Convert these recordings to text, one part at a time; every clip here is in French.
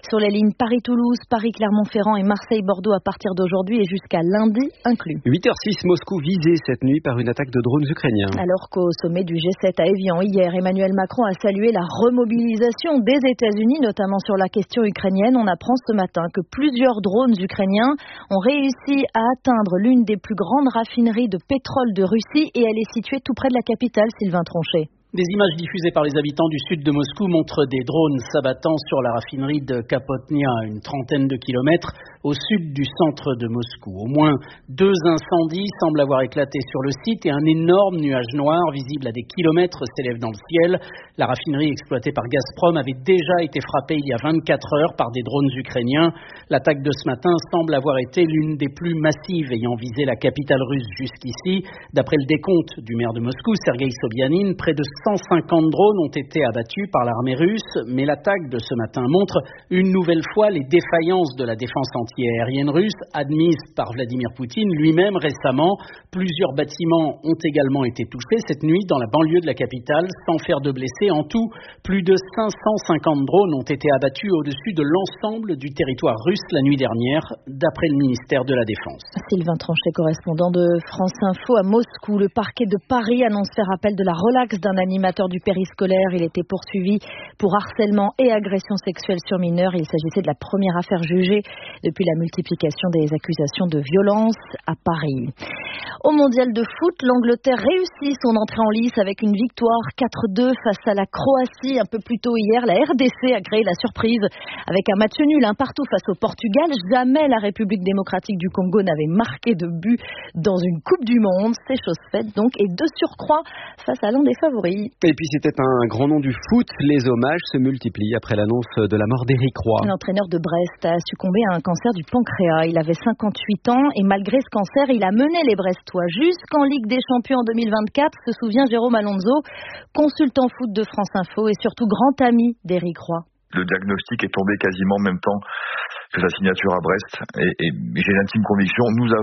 sur les lignes Paris-Toulouse, Paris-Clermont-Ferrand et Marseille-Bordeaux à partir d'aujourd'hui et jusqu'à lundi inclus. 8h06, Moscou visé cette nuit par une attaque de drones ukrainiens. Alors qu'au sommet du G7 à Évian hier, Emmanuel Macron a salué la remobilisation des États-Unis, notamment sur la question ukrainienne. On apprend ce matin que plusieurs drones ukrainiens ont réussi à atteindre l'une des plus grandes raffineries de pétrole de Russie et elle est située tout près de la capitale, Sylvain Tronchet. Des images diffusées par les habitants du sud de Moscou montrent des drones s'abattant sur la raffinerie de Kapotnia, à une trentaine de kilomètres au sud du centre de Moscou. Au moins 2 incendies semblent avoir éclaté sur le site et un énorme nuage noir visible à des kilomètres s'élève dans le ciel. La raffinerie exploitée par Gazprom avait déjà été frappée il y a 24 heures par des drones ukrainiens. L'attaque de ce matin semble avoir été l'une des plus massives ayant visé la capitale russe jusqu'ici. D'après le décompte du maire de Moscou, Sergueï Sobyanin, près de 150 drones ont été abattus par l'armée russe, mais l'attaque de ce matin montre une nouvelle fois les défaillances de la défense anti-aérienne russe admise par Vladimir Poutine lui-même récemment. Plusieurs bâtiments ont également été touchés cette nuit dans la banlieue de la capitale, sans faire de blessés. En tout, plus de 550 drones ont été abattus au-dessus de l'ensemble du territoire russe la nuit dernière, d'après le ministère de la Défense. Sylvain Tronchet, correspondant de France Info à Moscou. Le parquet de Paris annonce faire appel de la relaxe d'un animateur du périscolaire. Il était poursuivi pour harcèlement et agression sexuelle sur mineurs. Il s'agissait de la première affaire jugée depuis la multiplication des accusations de violence à Paris. Au mondial de foot, l'Angleterre réussit son entrée en lice avec une victoire 4-2 face à la Croatie. Un peu plus tôt hier, la RDC a créé la surprise avec un match nul, un partout face au Portugal. Jamais la République démocratique du Congo n'avait marqué de but dans une Coupe du Monde. C'est chose faite donc, et de surcroît face à l'un des favoris. Et puis c'était un grand nom du foot. Les hommages se multiplient après l'annonce de la mort d'Éric Roy. L'entraîneur de Brest a succombé à un cancer du pancréas. Il avait 58 ans et malgré ce cancer, il a mené les Brestois jusqu'en Ligue des Champions en 2024, se souvient Jérôme Alonso, consultant foot de France Info et surtout grand ami d'Éric Roy. Le diagnostic est tombé quasiment en même temps que sa signature à Brest et j'ai l'intime conviction,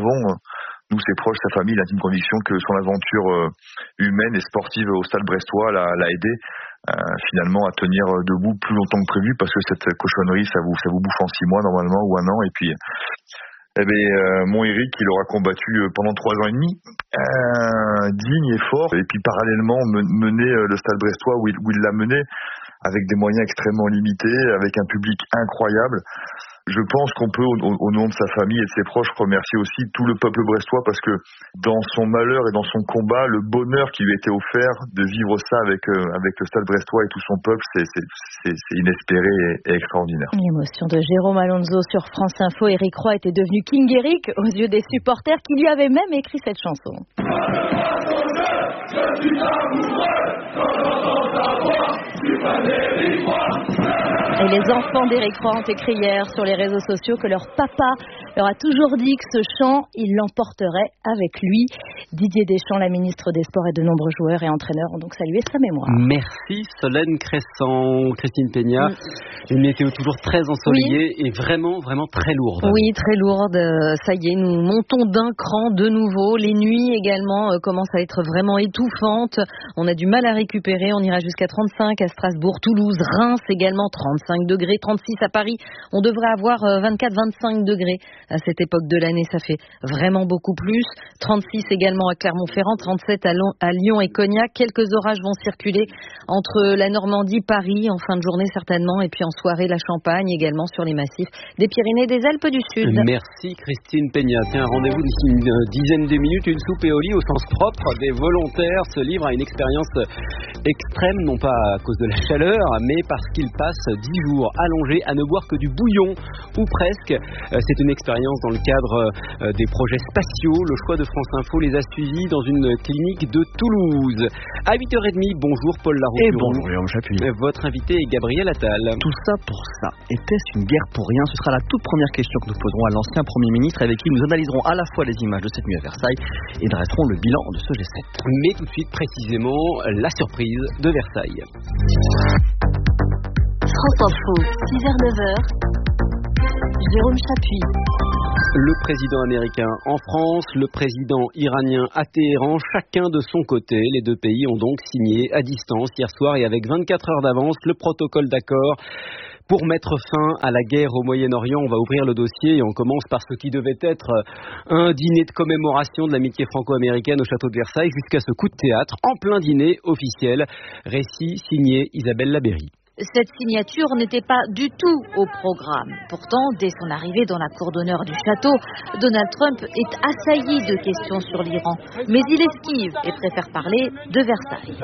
nous ses proches, sa famille, l'intime conviction que son aventure humaine et sportive au Stade Brestois l'a aidé finalement à tenir debout plus longtemps que prévu, parce que cette cochonnerie ça vous bouffe en 6 mois normalement ou 1 an, et puis mon Eric, il aura combattu pendant 3 ans et demi, digne et fort, et puis parallèlement mener le Stade Brestois où il l'a mené avec des moyens extrêmement limités, avec un public incroyable. Je pense qu'on peut, au nom de sa famille et de ses proches, remercier aussi tout le peuple brestois, parce que dans son malheur et dans son combat, le bonheur qui lui a été offert de vivre ça avec le Stade Brestois et tout son peuple, c'est inespéré et extraordinaire. L'émotion de Jérôme Alonso sur France Info. Éric Roy était devenu King Eric aux yeux des supporters qui lui avaient même écrit cette chanson. Je suis amoureux, et les enfants d'Éric Roy ont écrit hier sur les réseaux sociaux que leur papa leur a toujours dit que ce chant, il l'emporterait avec lui. Didier Deschamps, la ministre des Sports, et de nombreux joueurs et entraîneurs ont donc salué sa mémoire. Merci Solène Crescent. Christine Peña, une météo toujours très ensoleillée et vraiment très lourde. Oui, très lourde. Ça y est, nous montons d'un cran de nouveau. Les nuits également commencent à être vraiment étouffantes. On a du mal à récupérer. On ira jusqu'à 35 à Strasbourg, Toulouse, Reims également, 35 degrés, 36 à Paris. On devrait avoir 24-25 degrés à cette époque de l'année. Ça fait vraiment beaucoup plus. 36 également à Clermont-Ferrand, 37 à Lyon et Cognac. Quelques orages vont circuler entre la Normandie, Paris en fin de journée certainement, et puis en soirée la Champagne également sur les massifs des Pyrénées, des Alpes du Sud. Merci Christine Peña. Tiens, rendez-vous d'ici une dizaine de minutes. Une soupe et au lit au sens propre. Des volontaires se livrent à une expérience extrême, non pas à cause de la chaleur, mais parce qu'ils passent 10 jours allongés à ne boire que du bouillon, ou presque. C'est une expérience dans le cadre des projets spatiaux. Le choix de France Info les a suivis dans une clinique de Toulouse. À 8h30, bonjour Paul Larouturou. Et bonjour Jérôme Chapuis. Votre invité est Gabriel Attal. Tout ça pour ça. Était-ce une guerre pour rien? Ce sera la toute première question que nous poserons à l'ancien Premier ministre, avec qui nous analyserons à la fois les images de cette nuit à Versailles et dresserons le bilan de ce G7. Mais tout de suite, précisément, la surprise de Versailles. France Info, 6h-9h, Jérôme Chapuis. Le président américain en France, le président iranien à Téhéran, chacun de son côté. Les deux pays ont donc signé à distance hier soir et avec 24 heures d'avance le protocole d'accord pour mettre fin à la guerre au Moyen-Orient. On va ouvrir le dossier et on commence par ce qui devait être un dîner de commémoration de l'amitié franco-américaine au château de Versailles, jusqu'à ce coup de théâtre en plein dîner officiel. Récit signé Isabelle Labeyrie. Cette signature n'était pas du tout au programme. Pourtant, dès son arrivée dans la cour d'honneur du château, Donald Trump est assailli de questions sur l'Iran. Mais il esquive et préfère parler de Versailles.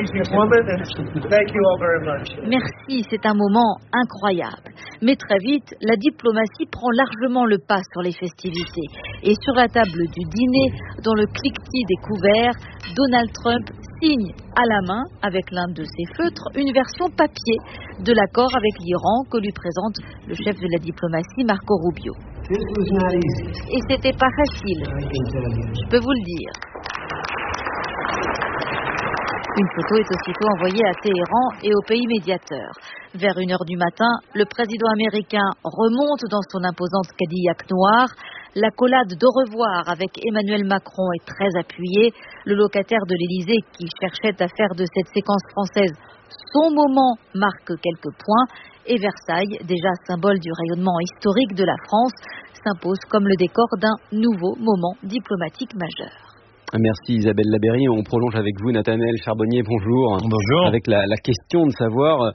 Merci, c'est un moment incroyable. Mais très vite, la diplomatie prend largement le pas sur les festivités. Et sur la table du dîner, dans le cliquetis des couverts, Donald Trump signe à la main, avec l'un de ses feutres, une version papier de l'accord avec l'Iran que lui présente le chef de la diplomatie, Marco Rubio. Et c'était pas facile, je peux vous le dire. Une photo est aussitôt envoyée à Téhéran et au pays médiateur. Vers 1h du matin, le président américain remonte dans son imposante Cadillac noire. L'accolade d'au revoir avec Emmanuel Macron est très appuyée. Le locataire de l'Élysée, qui cherchait à faire de cette séquence française son moment, marque quelques points. Et Versailles, déjà symbole du rayonnement historique de la France, s'impose comme le décor d'un nouveau moment diplomatique majeur. Merci Isabelle Labeyrie. On prolonge avec vous Nathanaël Charbonnier. Bonjour. Bonjour. Avec la question de savoir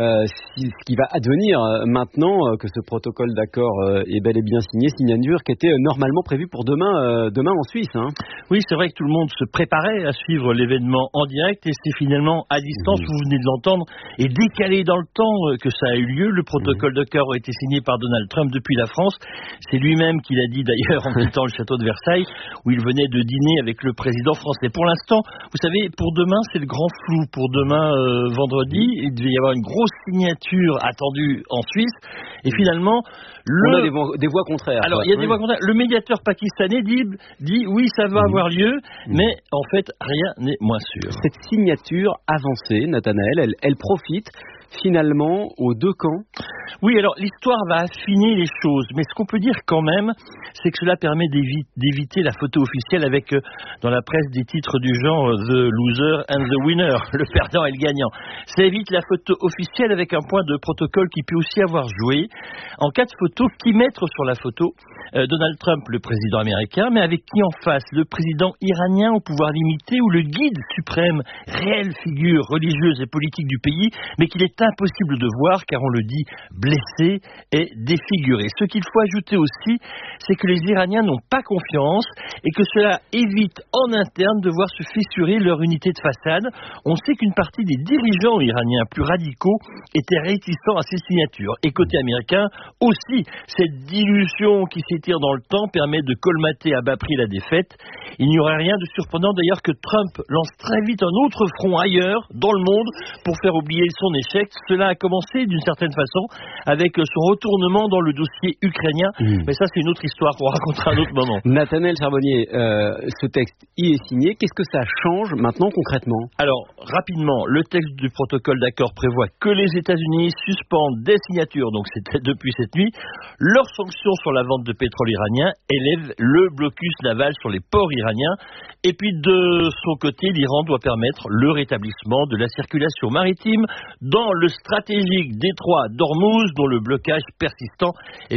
ce qui va advenir maintenant que ce protocole d'accord est bel et bien signé, signature qui était normalement prévue pour demain en Suisse. Hein. Oui, c'est vrai que tout le monde se préparait à suivre l'événement en direct et c'est finalement à distance, vous venez de l'entendre, et décalé dans le temps que ça a eu lieu. Le protocole d'accord a été signé par Donald Trump depuis la France. C'est lui-même qui l'a dit d'ailleurs en quittant le château de Versailles où il venait de dîner avec le président français. Pour l'instant, vous savez, pour demain, c'est le grand flou. Pour demain, vendredi, il devait y avoir une grosse signature attendue en Suisse. Et finalement, on a des voix contraires. Alors, il y a des voix contraires. Le médiateur pakistanais dit oui, ça va avoir lieu, mais en fait, rien n'est moins sûr. Cette signature avancée, Nathanaël, elle profite finalement aux deux camps. Oui, alors l'histoire va affiner les choses, mais ce qu'on peut dire quand même, c'est que cela permet d'éviter la photo officielle avec, dans la presse, des titres du genre « The loser and the winner », le perdant et le gagnant. Ça évite la photo officielle avec un point de protocole qui peut aussi avoir joué. En cas de photo, qui mettre sur la photo ? Donald Trump, le président américain, mais avec qui en face ? Le président iranien au pouvoir limité ou le guide suprême, réelle figure religieuse et politique du pays, mais qu'il est impossible de voir car on le dit blessé et défiguré. Ce qu'il faut ajouter aussi, c'est que les Iraniens n'ont pas confiance et que cela évite en interne de voir se fissurer leur unité de façade. On sait qu'une partie des dirigeants iraniens plus radicaux étaient réticents à ces signatures. Et côté américain aussi, cette dilution qui s'étire dans le temps permet de colmater à bas prix la défaite. Il n'y aurait rien de surprenant d'ailleurs que Trump lance très vite un autre front ailleurs dans le monde pour faire oublier son échec. Cela a commencé d'une certaine façon avec son retournement dans le dossier ukrainien, mais ça c'est une autre histoire qu'on racontera à un autre moment. Nathanaël Charbonnier, ce texte y est signé, qu'est-ce que ça change maintenant concrètement ? Alors, rapidement, le texte du protocole d'accord prévoit que les États-Unis suspendent des signatures, donc c'était depuis cette nuit, leurs sanctions sur la vente de pétrole iranien, élèvent le blocus naval sur les ports iraniens, et puis de son côté, l'Iran doit permettre le rétablissement de la circulation maritime dans le stratégique détroit d'Ormuz, dont le blocage persistant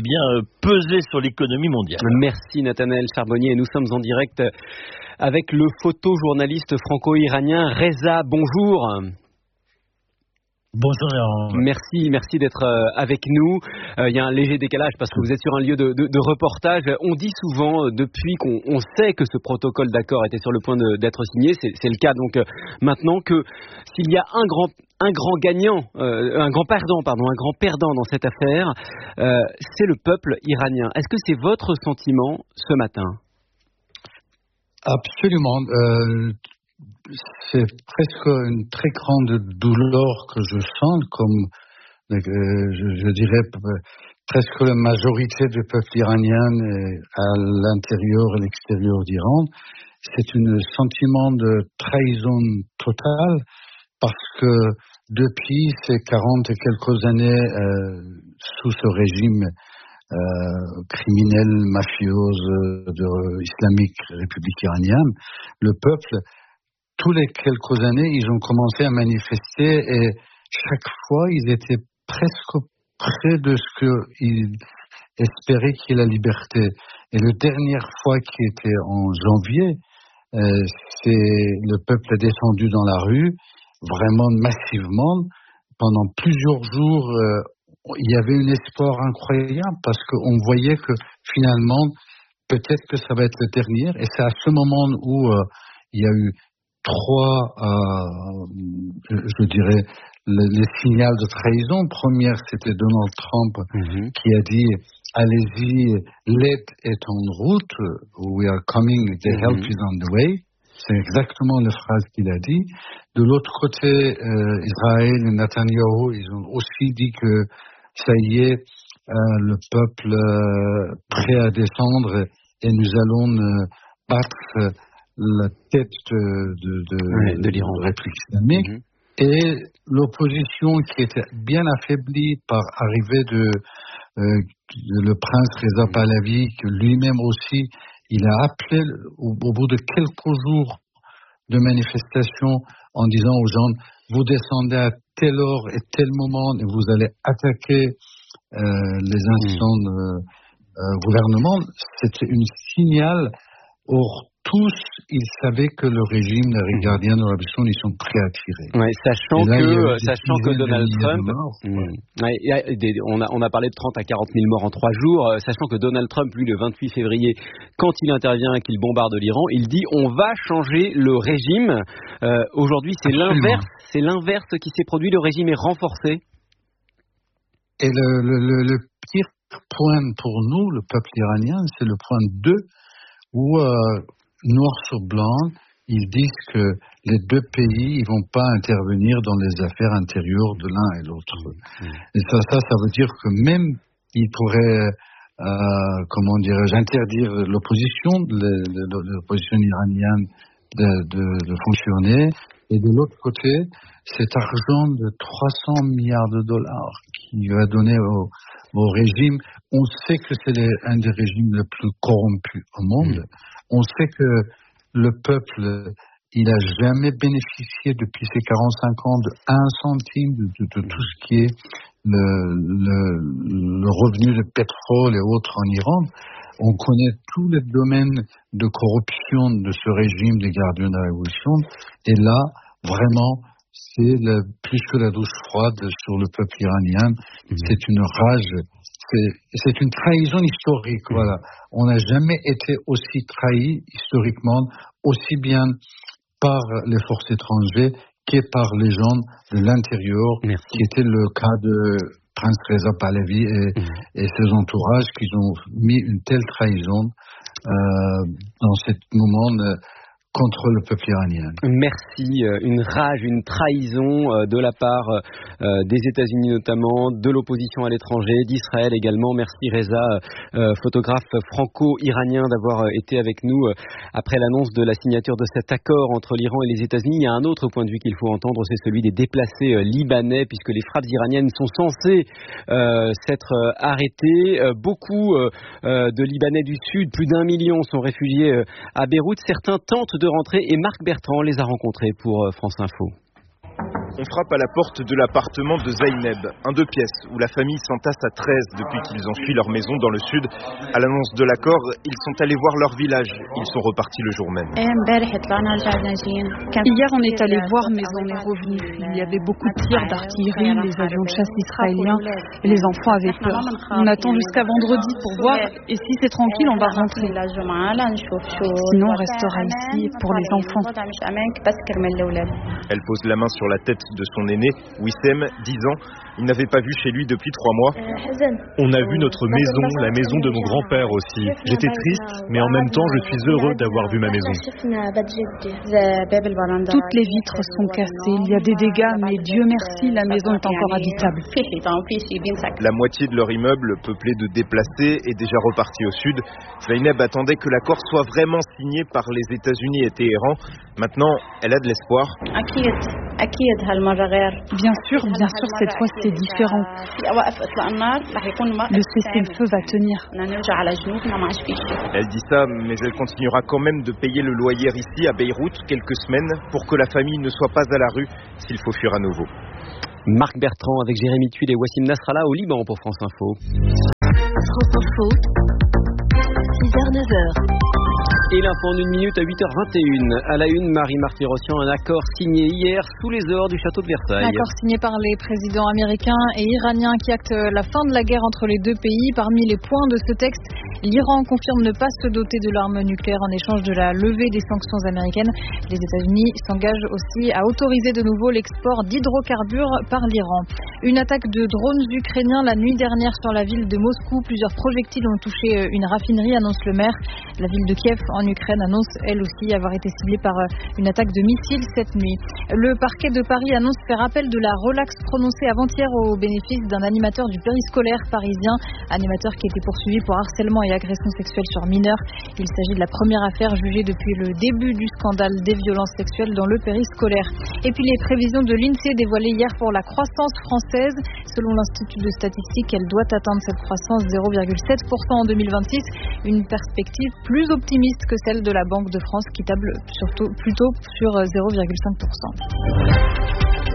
pesait sur l'économie mondiale. Merci Nathanaël Charbonnier. Nous sommes en direct avec le photojournaliste franco-iranien Reza. Bonjour. Bonjour. Merci d'être avec nous. Il y a un léger décalage parce que vous êtes sur un lieu de reportage. On dit souvent, depuis qu'on sait que ce protocole d'accord était sur le point d'être signé, c'est le cas donc maintenant, que s'il y a un grand perdant dans cette affaire, c'est le peuple iranien. Est-ce que c'est votre sentiment ce matin ? Absolument. C'est presque une très grande douleur que je sens, comme je dirais presque la majorité du peuple iranien à l'intérieur et l'extérieur d'Iran. C'est un sentiment de trahison totale parce que depuis ces 40 et quelques années sous ce régime criminel, mafiose, islamique, république iranienne, le peuple, tous les quelques années, ils ont commencé à manifester et chaque fois, ils étaient presque près de ce qu'il espérait qu'il y ait la liberté. Et la dernière fois qui était en janvier, le peuple est descendu dans la rue, vraiment massivement. Pendant plusieurs jours, il y avait un espoir incroyable parce qu'on voyait que finalement, peut-être que ça va être le dernier. Et c'est à ce moment où il y a eu trois, je dirais, les signaux de trahison. Première, c'était Donald Trump qui a dit « Allez-y, l'aide est en route, we are coming, the help is on the way ». C'est exactement la phrase qu'il a dit. De l'autre côté, Israël et Netanyahou, ils ont aussi dit que ça y est, le peuple prêt à descendre et nous allons battre la tête de l'Iran, de la République islamique. Et l'opposition qui était bien affaiblie par l'arrivée de le prince Reza Pahlavi, que lui-même aussi, il a appelé au bout de quelques jours de manifestation en disant aux gens, vous descendez à telle heure et tel moment et vous allez attaquer les instants gouvernement. C'était un signal. Or, tous, ils savaient que le régime, les gardiens de la Révolution, ils sont prêts à tirer. Ouais, sachant que Donald Trump, on a parlé de 30 à 40 000 morts en 3 jours, sachant que Donald Trump, lui, le 28 février, quand il intervient et qu'il bombarde l'Iran, il dit on va changer le régime. Aujourd'hui, c'est l'inverse qui s'est produit, le régime est renforcé. Et le pire point pour nous, le peuple iranien, c'est le point 2, où noir sur blanc, ils disent que les deux pays, ils vont pas intervenir dans les affaires intérieures de l'un et l'autre. Et ça veut dire que même ils pourraient, interdire l'opposition, l'opposition iranienne de fonctionner. Et de l'autre côté, cet argent de 300 milliards de dollars qui va donner au régime, on sait que c'est un des régimes les plus corrompus au monde. On sait que le peuple, il n'a jamais bénéficié depuis ces 45 ans de 1 centime de tout ce qui est le revenu de pétrole et autres en Iran. On connaît tous les domaines de corruption de ce régime des gardiens de la Révolution. Et là, vraiment, c'est plus que la douche froide sur le peuple iranien. C'est une rage. C'est une trahison historique, voilà. On n'a jamais été aussi trahi historiquement, aussi bien par les forces étrangères que par les gens de l'intérieur, qui était le cas de Prince Reza Pahlavi et ses entourages qui ont mis une telle trahison dans ce moment contre le peuple iranien. Merci. Une rage, une trahison de la part des États-Unis notamment, de l'opposition à l'étranger, d'Israël également. Merci Reza, photographe franco-iranien, d'avoir été avec nous après l'annonce de la signature de cet accord entre l'Iran et les États-Unis. Il y a un autre point de vue qu'il faut entendre, c'est celui des déplacés libanais, puisque les frappes iraniennes sont censées s'être arrêtées. Beaucoup de Libanais du Sud, plus d'1 million, sont réfugiés à Beyrouth. Certains tentent de rentrer et Marc Bertrand les a rencontrés pour France Info. On frappe à la porte de l'appartement de Zaineb, un 2 pièces où la famille s'entasse à 13 depuis qu'ils ont fui leur maison dans le sud. À l'annonce de l'accord, ils sont allés voir leur village. Ils sont repartis le jour même. Hier, on est allé voir, mais on est revenu. Il y avait beaucoup de tirs d'artillerie, les avions de chasse israéliens, et les enfants avaient peur. On attend jusqu'à vendredi pour voir, et si c'est tranquille, on va rentrer. Sinon, on restera ici pour les enfants. Elle pose la main sur la tête de son aîné, Wissem, 10 ans. Il n'avait pas vu chez lui depuis 3 mois. On a vu notre maison, la maison de mon grand-père aussi. J'étais triste, mais en même temps, je suis heureux d'avoir vu ma maison. Toutes les vitres sont cassées, il y a des dégâts, mais Dieu merci, la maison est encore habitable. La moitié de leur immeuble, peuplé de déplacés, est déjà reparti au sud. Zaineb attendait que l'accord soit vraiment signé par les États-Unis et Téhéran. Maintenant, elle a de l'espoir. Bien sûr, cette fois c'est différent. Le cessez-le-feu va tenir. Elle dit ça, mais elle continuera quand même de payer le loyer ici à Beyrouth quelques semaines pour que la famille ne soit pas à la rue s'il faut fuir à nouveau. Marc Bertrand avec Jérémy Tuile et Wassim Nasrallah au Liban pour France Info. France Info, 6h-9h. Et l'info en 1 minute à 8h21. À la une, Marie-Marty Rossian, un accord signé hier sous les ors du château de Versailles. Un accord signé par les présidents américains et iraniens qui actent la fin de la guerre entre les deux pays. Parmi les points de ce texte, l'Iran confirme ne pas se doter de l'arme nucléaire en échange de la levée des sanctions américaines. Les États-Unis s'engagent aussi à autoriser de nouveau l'export d'hydrocarbures par l'Iran. Une attaque de drones ukrainiens la nuit dernière sur la ville de Moscou. Plusieurs projectiles ont touché une raffinerie, annonce le maire. La ville de Kiev en Ukraine annonce elle aussi avoir été ciblée par une attaque de missiles cette nuit. Le parquet de Paris annonce faire appel de la relaxe prononcée avant-hier au bénéfice d'un animateur du périscolaire parisien, animateur qui était poursuivi pour harcèlement et agression sexuelle sur mineurs. Il s'agit de la première affaire jugée depuis le début du scandale des violences sexuelles dans le périscolaire. Et puis les prévisions de l'INSEE dévoilées hier pour la croissance française. Selon l'Institut de statistique, elle doit atteindre cette croissance 0,7% en 2026, une perspective plus optimiste que celle de la Banque de France qui table plutôt sur 0,5%.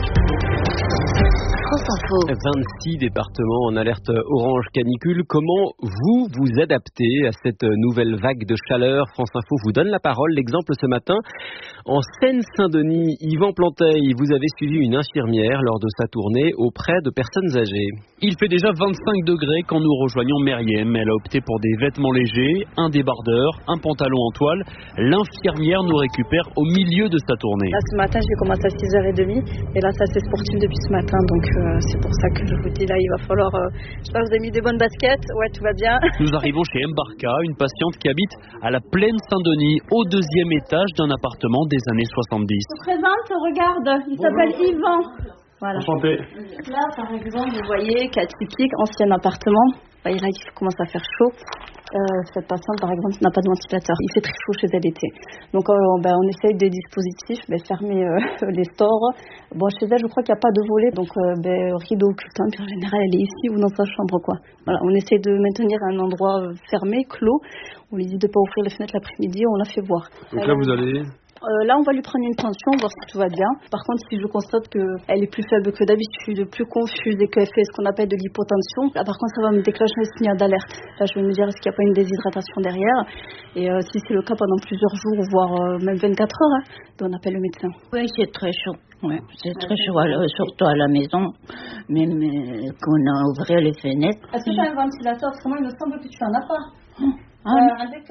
France Info. 26 départements en alerte orange canicule. Comment vous adaptez à cette nouvelle vague de chaleur? France Info vous donne la parole. L'exemple ce matin, en Seine-Saint-Denis, Yvan Planteil, vous avez suivi une infirmière lors de sa tournée auprès de personnes âgées. Il fait déjà 25 degrés quand nous rejoignons Meriem. Elle a opté pour des vêtements légers, un débardeur, un pantalon en toile. L'infirmière nous récupère au milieu de sa tournée. Là, ce matin, j'ai commencé à 6h30 et là, c'est assez sportif depuis ce matin. Donc, c'est pour ça que je vous dis, là, il va falloir... je sais pas, vous avez mis des bonnes baskets? Ouais, tout va bien. Nous arrivons chez Mbarka, une patiente qui habite à la Plaine Saint-Denis, au 2e étage d'un appartement des années 70. Je te présente, regarde, il s'appelle Yvan. Voilà. Enchanté. Là, par exemple, vous voyez, Katikik, ancien appartement. Vous voyez là, il commence à faire chaud. Cette patiente, par exemple, n'a pas de ventilateur. Il fait très chaud chez elle l'été. Donc, on essaye des dispositifs, fermer les stores. Bon, chez elle, je crois qu'il n'y a pas de volet. Donc, rideau occultant. Puis en général, elle est ici ou dans sa chambre, quoi. Voilà, on essaie de maintenir un endroit fermé, clos. On lui dit de ne pas ouvrir les fenêtres l'après-midi. On la fait voir. Donc là, vous allez... Là, on va lui prendre une tension, voir si tout va bien. Par contre, si je constate qu'elle est plus faible que d'habitude, plus confuse et qu'elle fait ce qu'on appelle de l'hypotension, là, par contre, ça va me déclencher un signal d'alerte. Là, je vais me dire, est-ce qu'il n'y a pas une déshydratation derrière? Et si c'est le cas pendant plusieurs jours, voire même 24 heures, on appelle le médecin. Oui, c'est très chaud. Ouais, c'est très chaud, surtout à la maison, même qu'on a ouvert les fenêtres. Est-ce que tu as un ventilateur? Parce que moi, il me semble que tu en as pas. عندك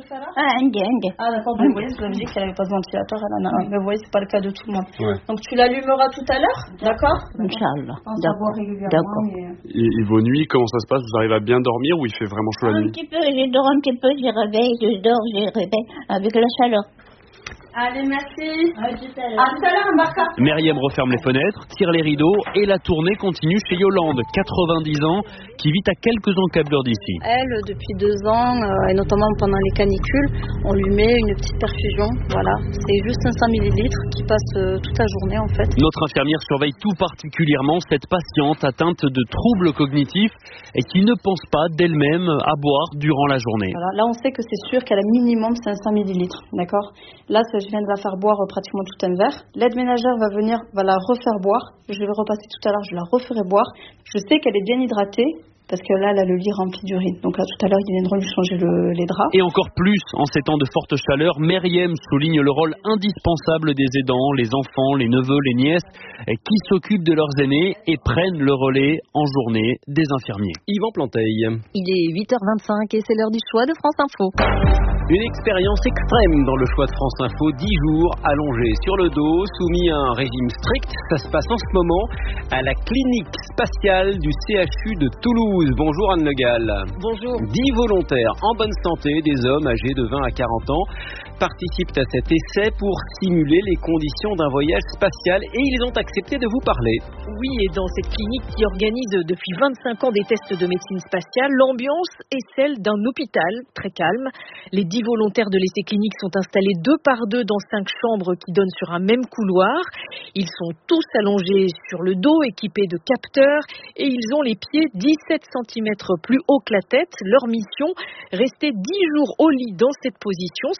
عندي d'accord, vous voyez, je vous avais dit qu'elle n'avait pas de ventilateur, mais vous voyez, c'est pas le cas de tout le monde. Ouais. Donc tu l'allumeras tout à l'heure, d'accord? Inch'Allah. D'accord. Et vos nuits, comment ça se passe? Vous arrivez à bien dormir ou il fait vraiment chaud la nuit? Un petit peu, je dors un petit peu, je réveille, je dors, je réveille avec la chaleur. Allez, merci. À tout à l'heure, Mbarka. Meriem referme les fenêtres, tire les rideaux et la tournée continue chez Yolande, 90 ans, qui vit à quelques encablures d'ici. Elle, depuis 2 ans, et notamment pendant les canicules, on lui met une petite perfusion. Voilà, c'est juste 500 millilitres qui passe toute la journée en fait. Notre infirmière surveille tout particulièrement cette patiente atteinte de troubles cognitifs et qui ne pense pas d'elle-même à boire durant la journée. Voilà, là on sait que c'est sûr qu'elle a minimum 500 millilitres, d'accord? Là, je viens de la faire boire pratiquement tout un verre. L'aide ménagère va venir, va la refaire boire. Je vais repasser tout à l'heure, je la referai boire. Je sais qu'elle est bien hydratée. Parce que là, elle a le lit rempli d'urine. Donc là, tout à l'heure, ils viendront lui changer les draps. Et encore plus, en ces temps de forte chaleur, Meriem souligne le rôle indispensable des aidants, les enfants, les neveux, les nièces, qui s'occupent de leurs aînés et prennent le relais en journée des infirmiers. Yvan Planteil. Il est 8h25 et c'est l'heure du choix de France Info. Une expérience extrême dans le choix de France Info, 10 jours allongés sur le dos, soumis à un régime strict. Ça se passe en ce moment à la clinique spatiale du CHU de Toulouse. Bonjour Anne Le Gall. Bonjour. 10 volontaires en bonne santé, des hommes âgés de 20 à 40 ans, participent à cet essai pour simuler les conditions d'un voyage spatial et ils ont accepté de vous parler. Oui, et dans cette clinique qui organise depuis 25 ans des tests de médecine spatiale, l'ambiance est celle d'un hôpital très calme. Les 10 volontaires de l'essai clinique sont installés 2 par 2 dans 5 chambres qui donnent sur un même couloir. Ils sont tous allongés sur le dos, équipés de capteurs et ils ont les pieds 17 cm plus haut que la tête. Leur mission, rester 10 jours au lit dans cette position. Ça peut faire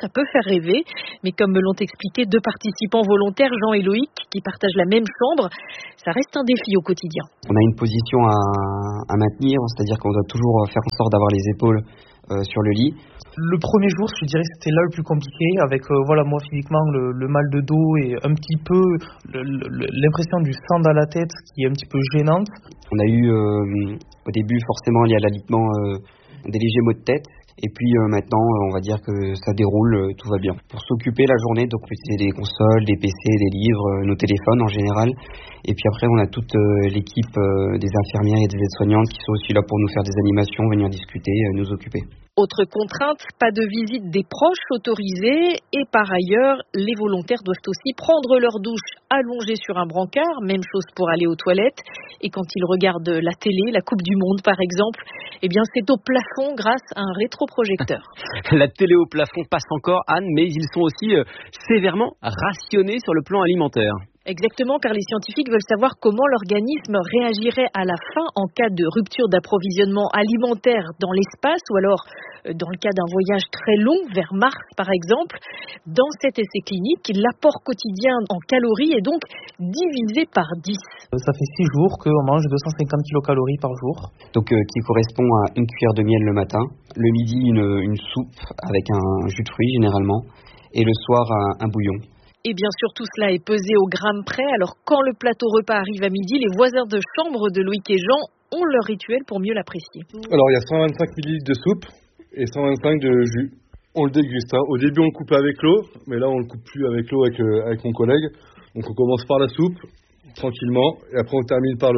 rêver. Mais comme me l'ont expliqué 2 participants volontaires, Jean et Loïc, qui partagent la même chambre, ça reste un défi au quotidien. On a une position à maintenir, c'est-à-dire qu'on doit toujours faire en sorte d'avoir les épaules sur le lit. Le premier jour, je dirais que c'était là le plus compliqué, avec moi physiquement le mal de dos et un petit peu l'impression du sang dans la tête qui est un petit peu gênante. On a eu au début forcément lié à l'alitement des légers maux de tête. Et puis maintenant, on va dire que ça déroule, tout va bien. Pour s'occuper la journée, donc on peut utiliser des consoles, des PC, des livres, nos téléphones en général. Et puis après, on a toute l'équipe des infirmières et des aides-soignantes qui sont aussi là pour nous faire des animations, venir discuter, nous occuper. Autre contrainte, pas de visite des proches autorisés et par ailleurs, les volontaires doivent aussi prendre leur douche allongés sur un brancard, même chose pour aller aux toilettes. Et quand ils regardent la télé, la Coupe du Monde par exemple, eh bien c'est au plafond grâce à un rétroprojecteur. La télé au plafond passe encore, Anne, mais ils sont aussi sévèrement rationnés sur le plan alimentaire. Exactement, car les scientifiques veulent savoir comment l'organisme réagirait à la faim en cas de rupture d'approvisionnement alimentaire dans l'espace ou alors dans le cas d'un voyage très long vers Mars par exemple. Dans cet essai clinique, l'apport quotidien en calories est donc divisé par 10. Ça fait 6 jours qu'on mange 250 kilocalories par jour. Donc qui correspond à une cuillère de miel le matin, le midi une soupe avec un jus de fruits généralement et le soir un bouillon. Et bien sûr, tout cela est pesé au gramme près. Alors, quand le plateau repas arrive à midi, les voisins de chambre de Loïc et Jean ont leur rituel pour mieux l'apprécier. Alors, il y a 125 ml de soupe et 125 de jus. On le déguste. Au début, on le coupait avec l'eau, mais là, on le coupe plus avec l'eau avec mon collègue. Donc, on commence par la soupe, tranquillement, et après, on termine par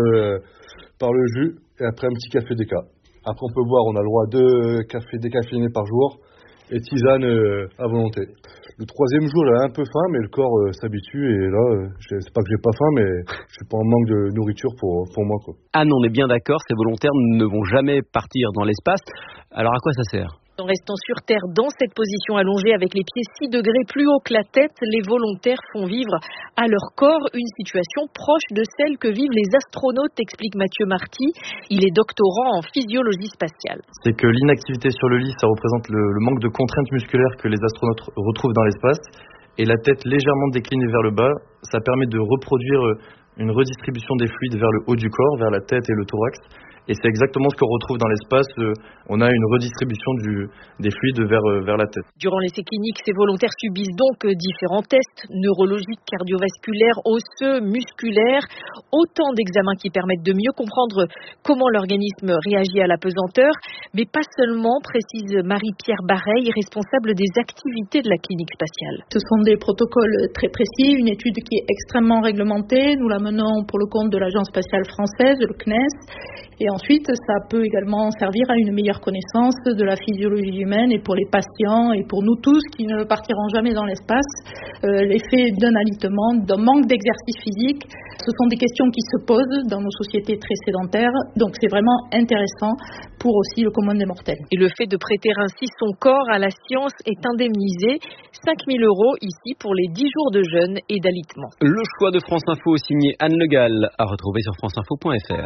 le jus, et après, un petit café déca. Après, on peut boire, on a le droit à 2 cafés décaféinés par jour, et tisane à volonté. Le 3e jour, j'avais un peu faim, mais le corps s'habitue. Et là, c'est pas que j'ai pas faim, mais je suis pas en manque de nourriture pour moi, quoi. Anne, on est bien d'accord, ces volontaires ne vont jamais partir dans l'espace. Alors à quoi ça sert ? En restant sur Terre dans cette position allongée avec les pieds 6 degrés plus haut que la tête, les volontaires font vivre à leur corps une situation proche de celle que vivent les astronautes, explique Mathieu Marty. Il est doctorant en physiologie spatiale. C'est que l'inactivité sur le lit, ça représente le manque de contraintes musculaires que les astronautes retrouvent dans l'espace. Et la tête légèrement déclinée vers le bas, ça permet de reproduire une redistribution des fluides vers le haut du corps, vers la tête et le thorax. Et c'est exactement ce qu'on retrouve dans l'espace. On a une redistribution des fluides vers la tête. Durant l'essai clinique, ces volontaires subissent donc différents tests neurologiques, cardiovasculaires, osseux, musculaires. Autant d'examens qui permettent de mieux comprendre comment l'organisme réagit à la pesanteur. Mais pas seulement, précise Marie-Pierre Bareil, responsable des activités de la clinique spatiale. Ce sont des protocoles très précis, une étude qui est extrêmement réglementée. Nous la menons pour le compte de l'Agence spatiale française, le CNES. Et ensuite, ça peut également servir à une meilleure connaissance de la physiologie humaine et pour les patients et pour nous tous qui ne partiront jamais dans l'espace, l'effet d'un alitement, d'un manque d'exercice physique, ce sont des questions qui se posent dans nos sociétés très sédentaires, donc c'est vraiment intéressant pour aussi le commun des mortels. Et le fait de prêter ainsi son corps à la science est indemnisé, 5 000 € ici pour les 10 jours de jeûne et d'alitement. Le choix de France Info signé Anne Le Gall, à retrouver sur franceinfo.fr.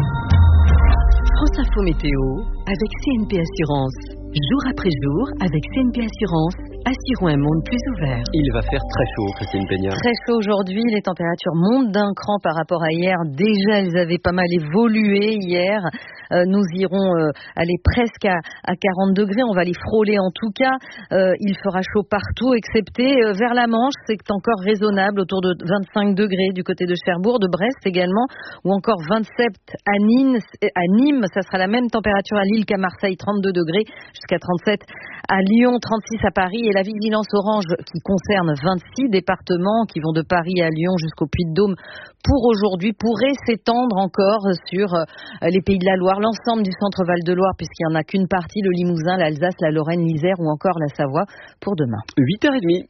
France Info Météo avec CNP Assurance. Jour après jour, avec CNP Assurance, assurons un monde plus ouvert. Il va faire très chaud, Christine Peña. Très chaud aujourd'hui, les températures montent d'un cran par rapport à hier. Déjà, elles avaient pas mal évolué hier. Nous irons aller presque à 40 degrés, on va les frôler en tout cas. Il fera chaud partout, excepté vers la Manche, c'est encore raisonnable, autour de 25 degrés du côté de Cherbourg, de Brest également, ou encore 27 à Nîmes, ça sera la même température à Lille qu'à Marseille, 32 degrés, jusqu'à 37 à Lyon, 36 à Paris, et la vigilance orange qui concerne 26 départements qui vont de Paris à Lyon jusqu'au Puy-de-Dôme pour aujourd'hui pourrait s'étendre encore sur les Pays de la Loire, l'ensemble du centre Val-de-Loire, puisqu'il n'y en a qu'une partie, le Limousin, l'Alsace, la Lorraine, l'Isère ou encore la Savoie pour demain. 8h30.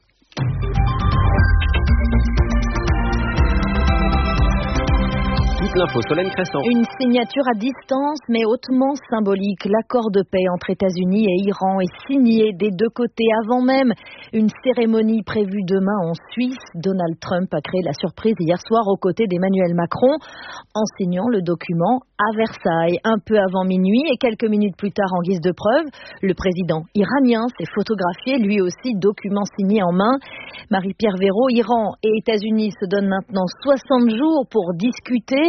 toute l'info. Solène Crescent. Une signature à distance mais hautement symbolique. L'accord de paix entre États-Unis et Iran est signé des deux côtés avant même une cérémonie prévue demain en Suisse. Donald Trump a créé la surprise hier soir aux côtés d'Emmanuel Macron en signant le document à Versailles un peu avant minuit et quelques minutes plus tard en guise de preuve, le président iranien s'est photographié lui aussi, document signé en main. Marie-Pierre Véraud, Iran et États-Unis se donnent maintenant 60 jours pour discuter,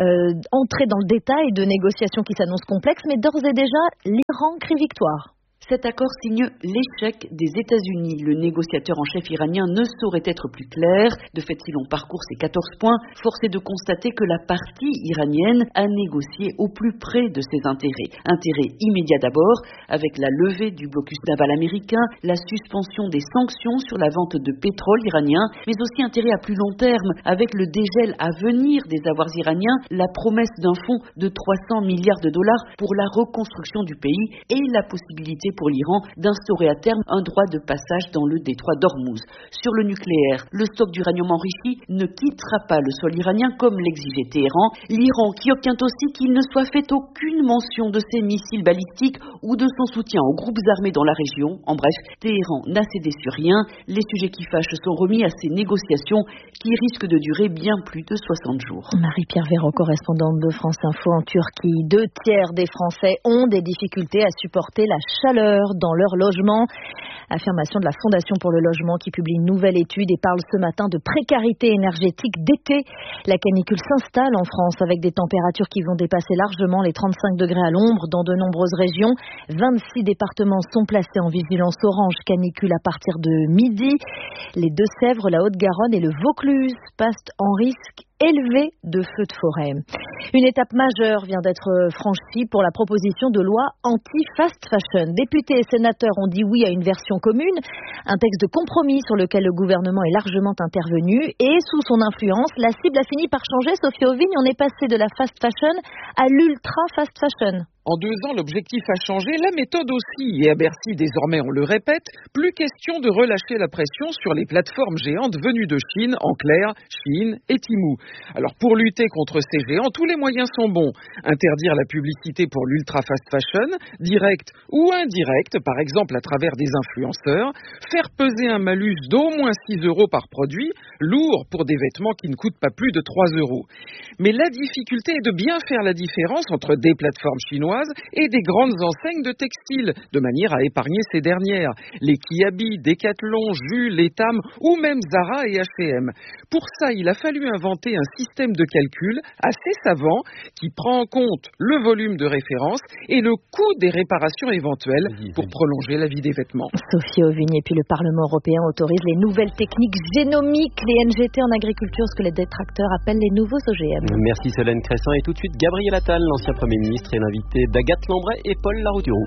entrer dans le détail de négociations qui s'annoncent complexes, mais d'ores et déjà, l'Iran crie victoire. Cet accord signe l'échec des États-Unis. Le négociateur en chef iranien ne saurait être plus clair. De fait, si l'on parcourt ces 14 points, force est de constater que la partie iranienne a négocié au plus près de ses intérêts. Intérêt immédiat d'abord, avec la levée du blocus naval américain, la suspension des sanctions sur la vente de pétrole iranien, mais aussi intérêt à plus long terme, avec le dégel à venir des avoirs iraniens, la promesse d'un fonds de 300 milliards de dollars pour la reconstruction du pays et la possibilité pour l'Iran d'instaurer à terme un droit de passage dans le détroit d'Ormuz. Sur le nucléaire, le stock d'uranium enrichi ne quittera pas le sol iranien comme l'exigeait Téhéran. L'Iran qui obtient aussi qu'il ne soit fait aucune mention de ses missiles balistiques ou de son soutien aux groupes armés dans la région. En bref, Téhéran n'a cédé sur rien. Les sujets qui fâchent sont remis à ces négociations qui risquent de durer bien plus de 60 jours. Marie-Pierre Véraud, correspondante de France Info en Turquie. 2/3 des Français ont des difficultés à supporter la chaleur dans leur logement. Affirmation de la Fondation pour le logement qui publie une nouvelle étude et parle ce matin de précarité énergétique d'été. La canicule s'installe en France avec des températures qui vont dépasser largement les 35 degrés à l'ombre dans de nombreuses régions. 26 départements sont placés en vigilance orange canicule à partir de midi. Les Deux-Sèvres, la Haute-Garonne et le Vaucluse passent en risque élevé de feux de forêt. Une étape majeure vient d'être franchie pour la proposition de loi anti-fast fashion. Députés et sénateurs ont dit oui à une version commune, un texte de compromis sur lequel le gouvernement est largement intervenu et sous son influence, la cible a fini par changer. Sophie Auvigne, on est passé de la fast fashion à l'ultra fast fashion. En 2 ans, l'objectif a changé, la méthode aussi. Et à Bercy, désormais, on le répète, plus question de relâcher la pression sur les plateformes géantes venues de Chine, en clair, Chine et Temu. Alors pour lutter contre ces géants, tous les moyens sont bons. Interdire la publicité pour l'ultra fast fashion, directe ou indirecte, par exemple à travers des influenceurs, faire peser un malus d'au moins 6 € par produit, lourd pour des vêtements qui ne coûtent pas plus de 3 €. Mais la difficulté est de bien faire la différence entre des plateformes chinoises et des grandes enseignes de textiles, de manière à épargner ces dernières. Les Kiabi, Decathlon, Jules, Etam ou même Zara et H&M. Pour ça, il a fallu inventer un système de calcul assez savant qui prend en compte le volume de référence et le coût des réparations éventuelles pour prolonger la vie des vêtements. Sophie Auvigne, et puis le Parlement européen autorise les nouvelles techniques génomiques, les NGT en agriculture, ce que les détracteurs appellent les nouveaux OGM. Merci Solène Crescent. Et tout de suite, Gabriel Attal, l'ancien Premier ministre, et l'invité d'Agathe Lambray et Paul Larouturou.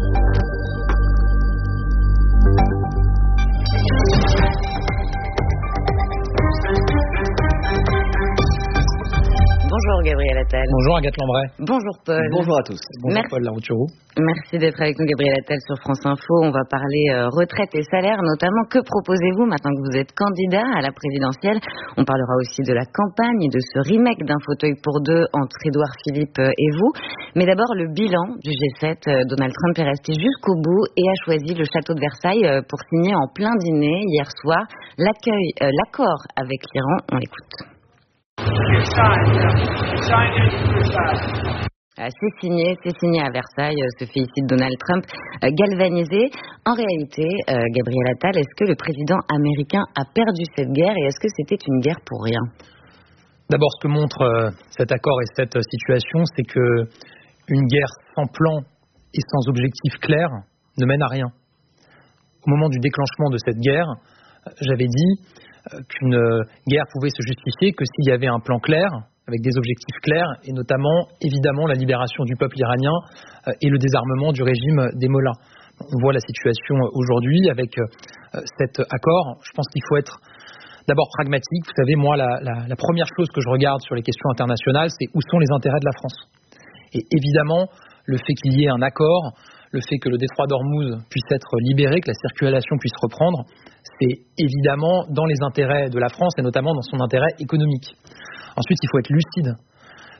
Bonjour Gabriel Attal. Bonjour Agathe Lambray. Bonjour Paul. Bonjour à tous. Bonjour Paul Larouturou. Merci d'être avec nous Gabriel Attal sur France Info. On va parler retraite et salaire notamment. Que proposez-vous maintenant que vous êtes candidat à la présidentielle? On parlera aussi de la campagne, de ce remake d'un fauteuil pour deux entre Édouard Philippe et vous. Mais d'abord le bilan du G7. Donald Trump est resté jusqu'au bout et a choisi le château de Versailles pour signer en plein dîner hier soir l'accord avec l'Iran. On l'écoute. C'est signé à Versailles, se félicite Donald Trump, galvanisé. En réalité, Gabriel Attal, est-ce que le président américain a perdu cette guerre et est-ce que c'était une guerre pour rien? D'abord, ce que montre cet accord et cette situation, c'est que une guerre sans plan et sans objectif clair ne mène à rien. Au moment du déclenchement de cette guerre, j'avais dit qu'une guerre pouvait se justifier que s'il y avait un plan clair, avec des objectifs clairs, et notamment, évidemment, la libération du peuple iranien et le désarmement du régime des mollahs. On voit la situation aujourd'hui avec cet accord. Je pense qu'il faut être d'abord pragmatique. Vous savez, moi, la première chose que je regarde sur les questions internationales, c'est où sont les intérêts de la France. Et évidemment, le fait qu'il y ait un accord, le fait que le détroit d'Ormuz puisse être libéré, que la circulation puisse reprendre, c'est évidemment dans les intérêts de la France et notamment dans son intérêt économique. Ensuite, il faut être lucide.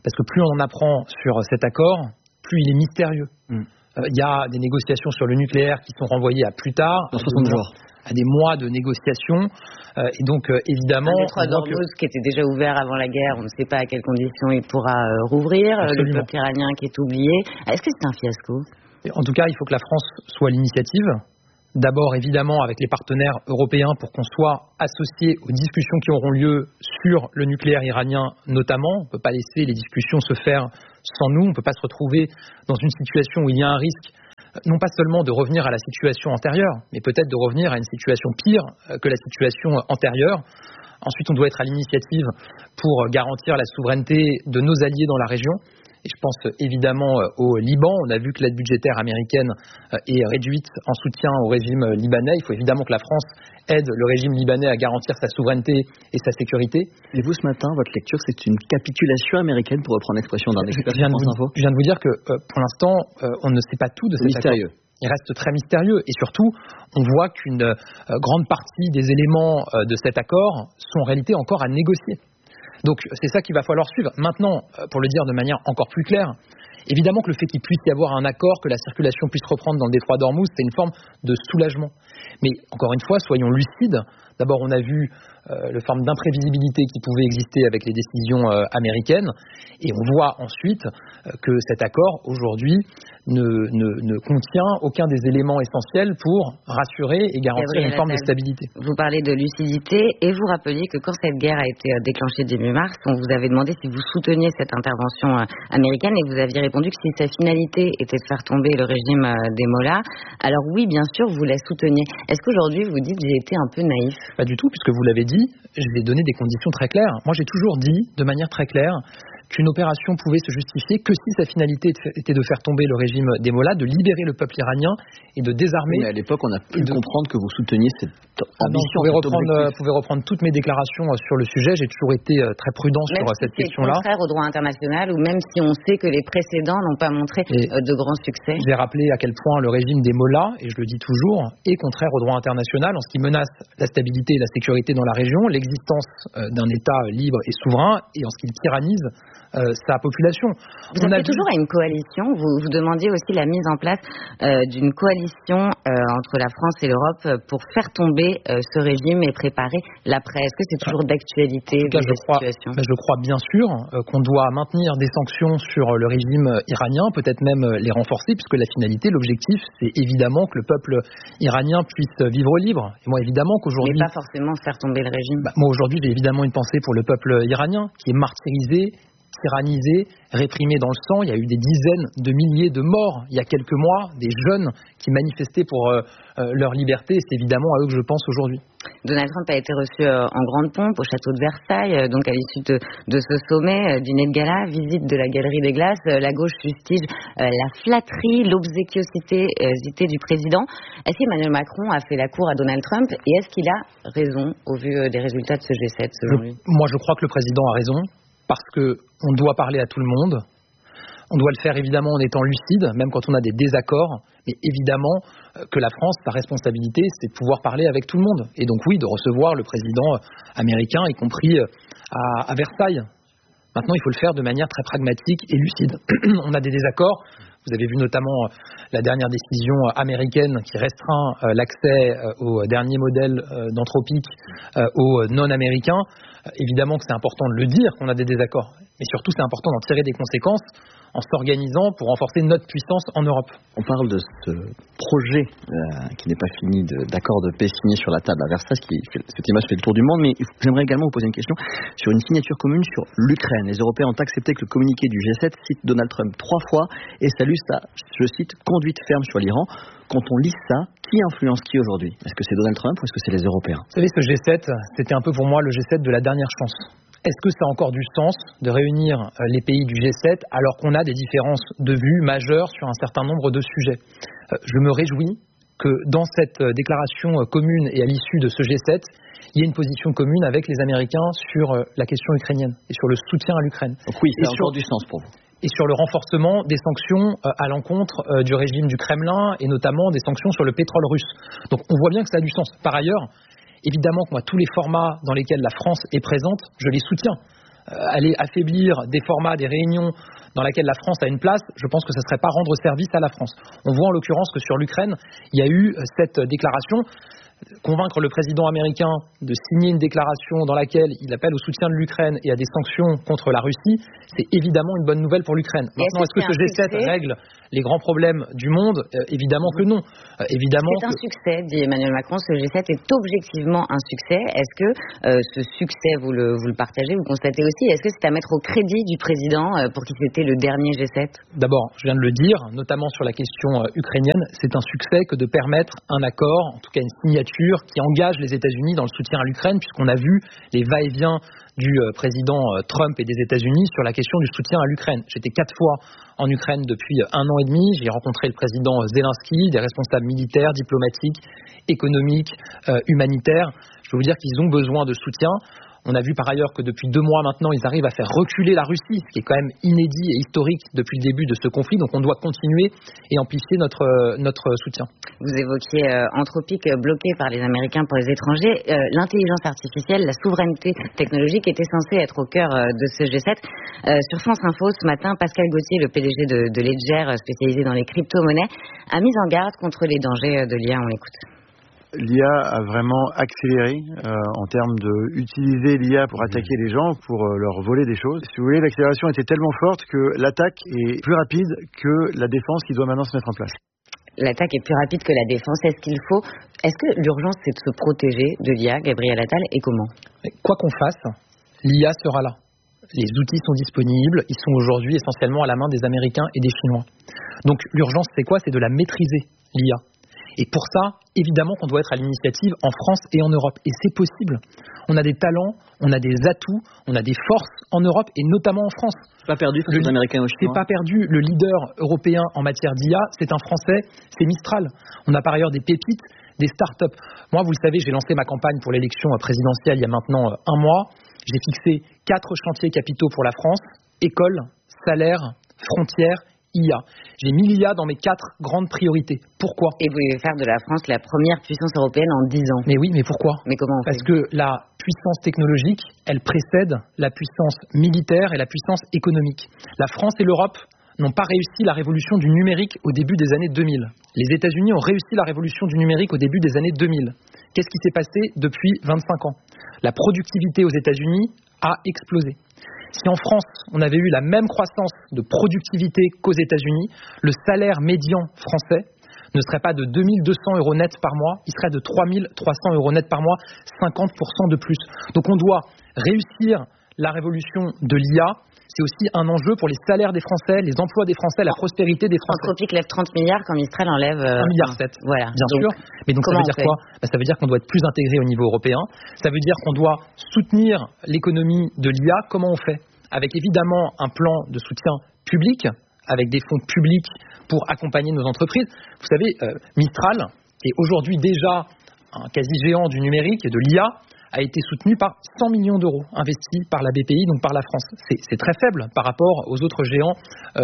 parce que plus on en apprend sur cet accord, plus il est mystérieux. Il y a des négociations sur le nucléaire qui sont renvoyées à plus tard, dans 60 jours. À des mois de négociations. Et donc, évidemment... Un détroit d'Ormuz qui était déjà ouvert avant la guerre, on ne sait pas à quelles conditions il pourra rouvrir. Absolument. Le peuple iranien qui est oublié. Est-ce que c'est un fiasco ? En tout cas, il faut que la France soit à l'initiative. D'abord, évidemment, avec les partenaires européens pour qu'on soit associés aux discussions qui auront lieu sur le nucléaire iranien notamment. On ne peut pas laisser les discussions se faire sans nous. On ne peut pas se retrouver dans une situation où il y a un risque, non pas seulement de revenir à la situation antérieure, mais peut-être de revenir à une situation pire que la situation antérieure. Ensuite, on doit être à l'initiative pour garantir la souveraineté de nos alliés dans la région. Et je pense évidemment au Liban. On a vu que l'aide budgétaire américaine est réduite en soutien au régime libanais. Il faut évidemment que la France aide le régime libanais à garantir sa souveraineté et sa sécurité. Et vous, ce matin, votre lecture, c'est une capitulation américaine, pour reprendre l'expression d'un expert de France Info. Je viens de vous dire que pour l'instant, on ne sait pas tout de cet mystérieux. Accord. Il reste très mystérieux. Et surtout, on voit qu'une grande partie des éléments de cet accord sont en réalité encore à négocier. Donc c'est ça qu'il va falloir suivre. Maintenant, pour le dire de manière encore plus claire, évidemment que le fait qu'il puisse y avoir un accord, que la circulation puisse reprendre dans le détroit d'Ormuz, c'est une forme de soulagement. Mais encore une fois, soyons lucides. D'abord, on a vu le forme d'imprévisibilité qui pouvait exister avec les décisions américaines. Et on voit ensuite que cet accord, aujourd'hui, ne contient aucun des éléments essentiels pour rassurer et garantir une forme de stabilité. Vous parlez de lucidité et vous rappeliez que quand cette guerre a été déclenchée début mars, on vous avait demandé si vous souteniez cette intervention américaine et vous aviez répondu que si sa finalité était de faire tomber le régime des Mollahs, alors oui, bien sûr, vous la souteniez. Est-ce qu'aujourd'hui, vous dites que j'ai été un peu naïf ? Pas du tout, puisque vous l'avez dit, je vais donner des conditions très claires. Moi, j'ai toujours dit, de manière très claire, qu'une opération pouvait se justifier que si sa finalité était de faire tomber le régime des Mollahs, de libérer le peuple iranien et de désarmer. Mais à l'époque, on a pu comprendre que vous souteniez cette ambition. Vous pouvez reprendre toutes mes déclarations sur le sujet. J'ai toujours été très prudent sur cette question-là. Même si c'est contraire au droit international ou même si on sait que les précédents n'ont pas montré de grands succès. J'ai rappelé à quel point le régime des Mollahs, et je le dis toujours, est contraire au droit international en ce qui menace la stabilité et la sécurité dans la région, l'existence d'un État libre et souverain et en ce qu'il tyrannise sa population. Vous appelez toujours à une coalition. Vous demandiez aussi la mise en place d'une coalition entre la France et l'Europe pour faire tomber ce régime et préparer l'après. Est-ce que c'est toujours d'actualité de cette situation ? Je crois bien sûr qu'on doit maintenir des sanctions sur le régime iranien, peut-être même les renforcer, puisque la finalité, l'objectif, c'est évidemment que le peuple iranien puisse vivre libre. Et moi, évidemment qu'aujourd'hui... Mais pas forcément faire tomber le régime. Moi, aujourd'hui, j'ai évidemment une pensée pour le peuple iranien, qui est martyrisé, tyrannisé, réprimé dans le sang. Il y a eu des dizaines de milliers de morts il y a quelques mois, des jeunes qui manifestaient pour leur liberté. C'est évidemment à eux que je pense aujourd'hui. Donald Trump a été reçu en grande pompe au château de Versailles, donc à l'issue de ce sommet, dîner de gala, visite de la Galerie des Glaces. La gauche fustige la flatterie, l'obséquiosité du président. Est-ce qu'Emmanuel Macron a fait la cour à Donald Trump et est-ce qu'il a raison au vu des résultats de ce G7 selon lui ? Moi, je crois que le président a raison. Parce qu'on doit parler à tout le monde. On doit le faire évidemment en étant lucide, même quand on a des désaccords. Mais évidemment que la France, sa responsabilité, c'est de pouvoir parler avec tout le monde. Et donc oui, de recevoir le président américain, y compris à Versailles. Maintenant, il faut le faire de manière très pragmatique et lucide. On a des désaccords. Vous avez vu notamment la dernière décision américaine qui restreint l'accès aux derniers modèles d'anthropique aux non-américains. Évidemment que c'est important de le dire qu'on a des désaccords, mais surtout c'est important d'en tirer des conséquences en s'organisant pour renforcer notre puissance en Europe. On parle de ce projet qui n'est pas fini d'accord de paix signé sur la table à Versailles, cette image fait le tour du monde, mais j'aimerais également vous poser une question sur une signature commune sur l'Ukraine. Les Européens ont accepté que le communiqué du G7 cite Donald Trump 3 fois et salue sa, je cite, conduite ferme sur l'Iran. Quand on lit ça, qui influence qui aujourd'hui ? Est-ce que c'est Donald Trump ou est-ce que c'est les Européens ? Vous savez, ce G7, c'était un peu pour moi le G7 de la dernière chance. Est-ce que ça a encore du sens de réunir les pays du G7 alors qu'on a des différences de vues majeures sur un certain nombre de sujets ? Je me réjouis que dans cette déclaration commune et à l'issue de ce G7, il y ait une position commune avec les Américains sur la question ukrainienne et sur le soutien à l'Ukraine. Donc oui, ça a encore du sens pour vous. Et sur le renforcement des sanctions à l'encontre du régime du Kremlin et notamment des sanctions sur le pétrole russe. Donc on voit bien que ça a du sens. Par ailleurs, évidemment que moi, tous les formats dans lesquels la France est présente, je les soutiens. aller affaiblir des formats, des réunions dans lesquelles la France a une place, je pense que ce ne serait pas rendre service à la France. On voit en l'occurrence que sur l'Ukraine, il y a eu cette déclaration. Convaincre le président américain de signer une déclaration dans laquelle il appelle au soutien de l'Ukraine et à des sanctions contre la Russie, c'est évidemment une bonne nouvelle pour l'Ukraine. Maintenant, est-ce que ce G7 règle les grands problèmes du monde ? Évidemment que non. Évidemment c'est un succès, dit Emmanuel Macron. Ce G7 est objectivement un succès. Est-ce que ce succès, vous le partagez, vous constatez aussi ? Est-ce que c'est à mettre au crédit du président pour qui c'était le dernier G7 ? D'abord, je viens de le dire, notamment sur la question ukrainienne, c'est un succès que de permettre un accord, en tout cas une signature qui engage les États-Unis dans le soutien à l'Ukraine, puisqu'on a vu les va-et-vient du président Trump et des États-Unis sur la question du soutien à l'Ukraine. J'étais 4 fois en Ukraine depuis 1 an et demi. J'ai rencontré le président Zelensky, des responsables militaires, diplomatiques, économiques, humanitaires. Je peux vous dire qu'ils ont besoin de soutien. On a vu par ailleurs que depuis 2 mois maintenant, ils arrivent à faire reculer la Russie, ce qui est quand même inédit et historique depuis le début de ce conflit. Donc on doit continuer et amplifier notre soutien. Vous évoquiez Anthropic bloqué par les Américains pour les étrangers. L'intelligence artificielle, la souveraineté technologique était censée être au cœur de ce G7. Sur France Info, ce matin, Pascal Gauthier, le PDG de Ledger, spécialisé dans les crypto-monnaies, a mis en garde contre les dangers de l'IA. On l'écoute. L'IA a vraiment accéléré en termes d'utiliser l'IA pour attaquer les gens, pour leur voler des choses. Si vous voulez, l'accélération était tellement forte que l'attaque est plus rapide que la défense qui doit maintenant se mettre en place. L'attaque est plus rapide que la défense. Est-ce que l'urgence c'est de se protéger de l'IA, Gabriel Attal, et comment ? Quoi qu'on fasse, l'IA sera là. Les outils sont disponibles, ils sont aujourd'hui essentiellement à la main des Américains et des Chinois. Donc l'urgence c'est quoi ? C'est de la maîtriser, l'IA. Et pour ça, évidemment qu'on doit être à l'initiative en France et en Europe. Et c'est possible. On a des talents, on a des atouts, on a des forces en Europe et notamment en France. C'est pas perdu face aux Américains et aux Chinois. C'est pas perdu. Le leader européen en matière d'IA, c'est un Français, c'est Mistral. On a par ailleurs des pépites, des start-up. Moi, vous le savez, j'ai lancé ma campagne pour l'élection présidentielle il y a maintenant 1 mois. J'ai fixé 4 chantiers capitaux pour la France. École, salaire, frontières, IA. J'ai mis l'IA dans mes 4 grandes priorités. Pourquoi ? Et vous voulez faire de la France la première puissance européenne en 10 ans. Mais oui, mais pourquoi ? Mais comment on fait ? Parce que la puissance technologique, elle précède la puissance militaire et la puissance économique. La France et l'Europe n'ont pas réussi la révolution du numérique au début des années 2000. Les États-Unis ont réussi la révolution du numérique au début des années 2000. Qu'est-ce qui s'est passé depuis 25 ans ? La productivité aux États-Unis a explosé. Si en France, on avait eu la même croissance de productivité qu'aux États-Unis, le salaire médian français ne serait pas de 2 200 € net par mois, il serait de 3 300 € net par mois, 50% de plus. Donc on doit réussir la révolution de l'IA. C'est aussi un enjeu pour les salaires des Français, les emplois des Français, la prospérité des Français. Anthropic lève 30 milliards quand Mistral enlève 1,7 milliard. Voilà. Bien sûr. Mais donc ça veut dire quoi ? Ça veut dire qu'on doit être plus intégré au niveau européen. Ça veut dire qu'on doit soutenir l'économie de l'IA. Comment on fait ? Avec évidemment un plan de soutien public, avec des fonds publics pour accompagner nos entreprises. Vous savez, Mistral, qui est aujourd'hui déjà un quasi-géant du numérique et de l'IA, a été soutenu par 100 millions d'euros investis par la BPI, donc par la France. C'est très faible par rapport aux autres géants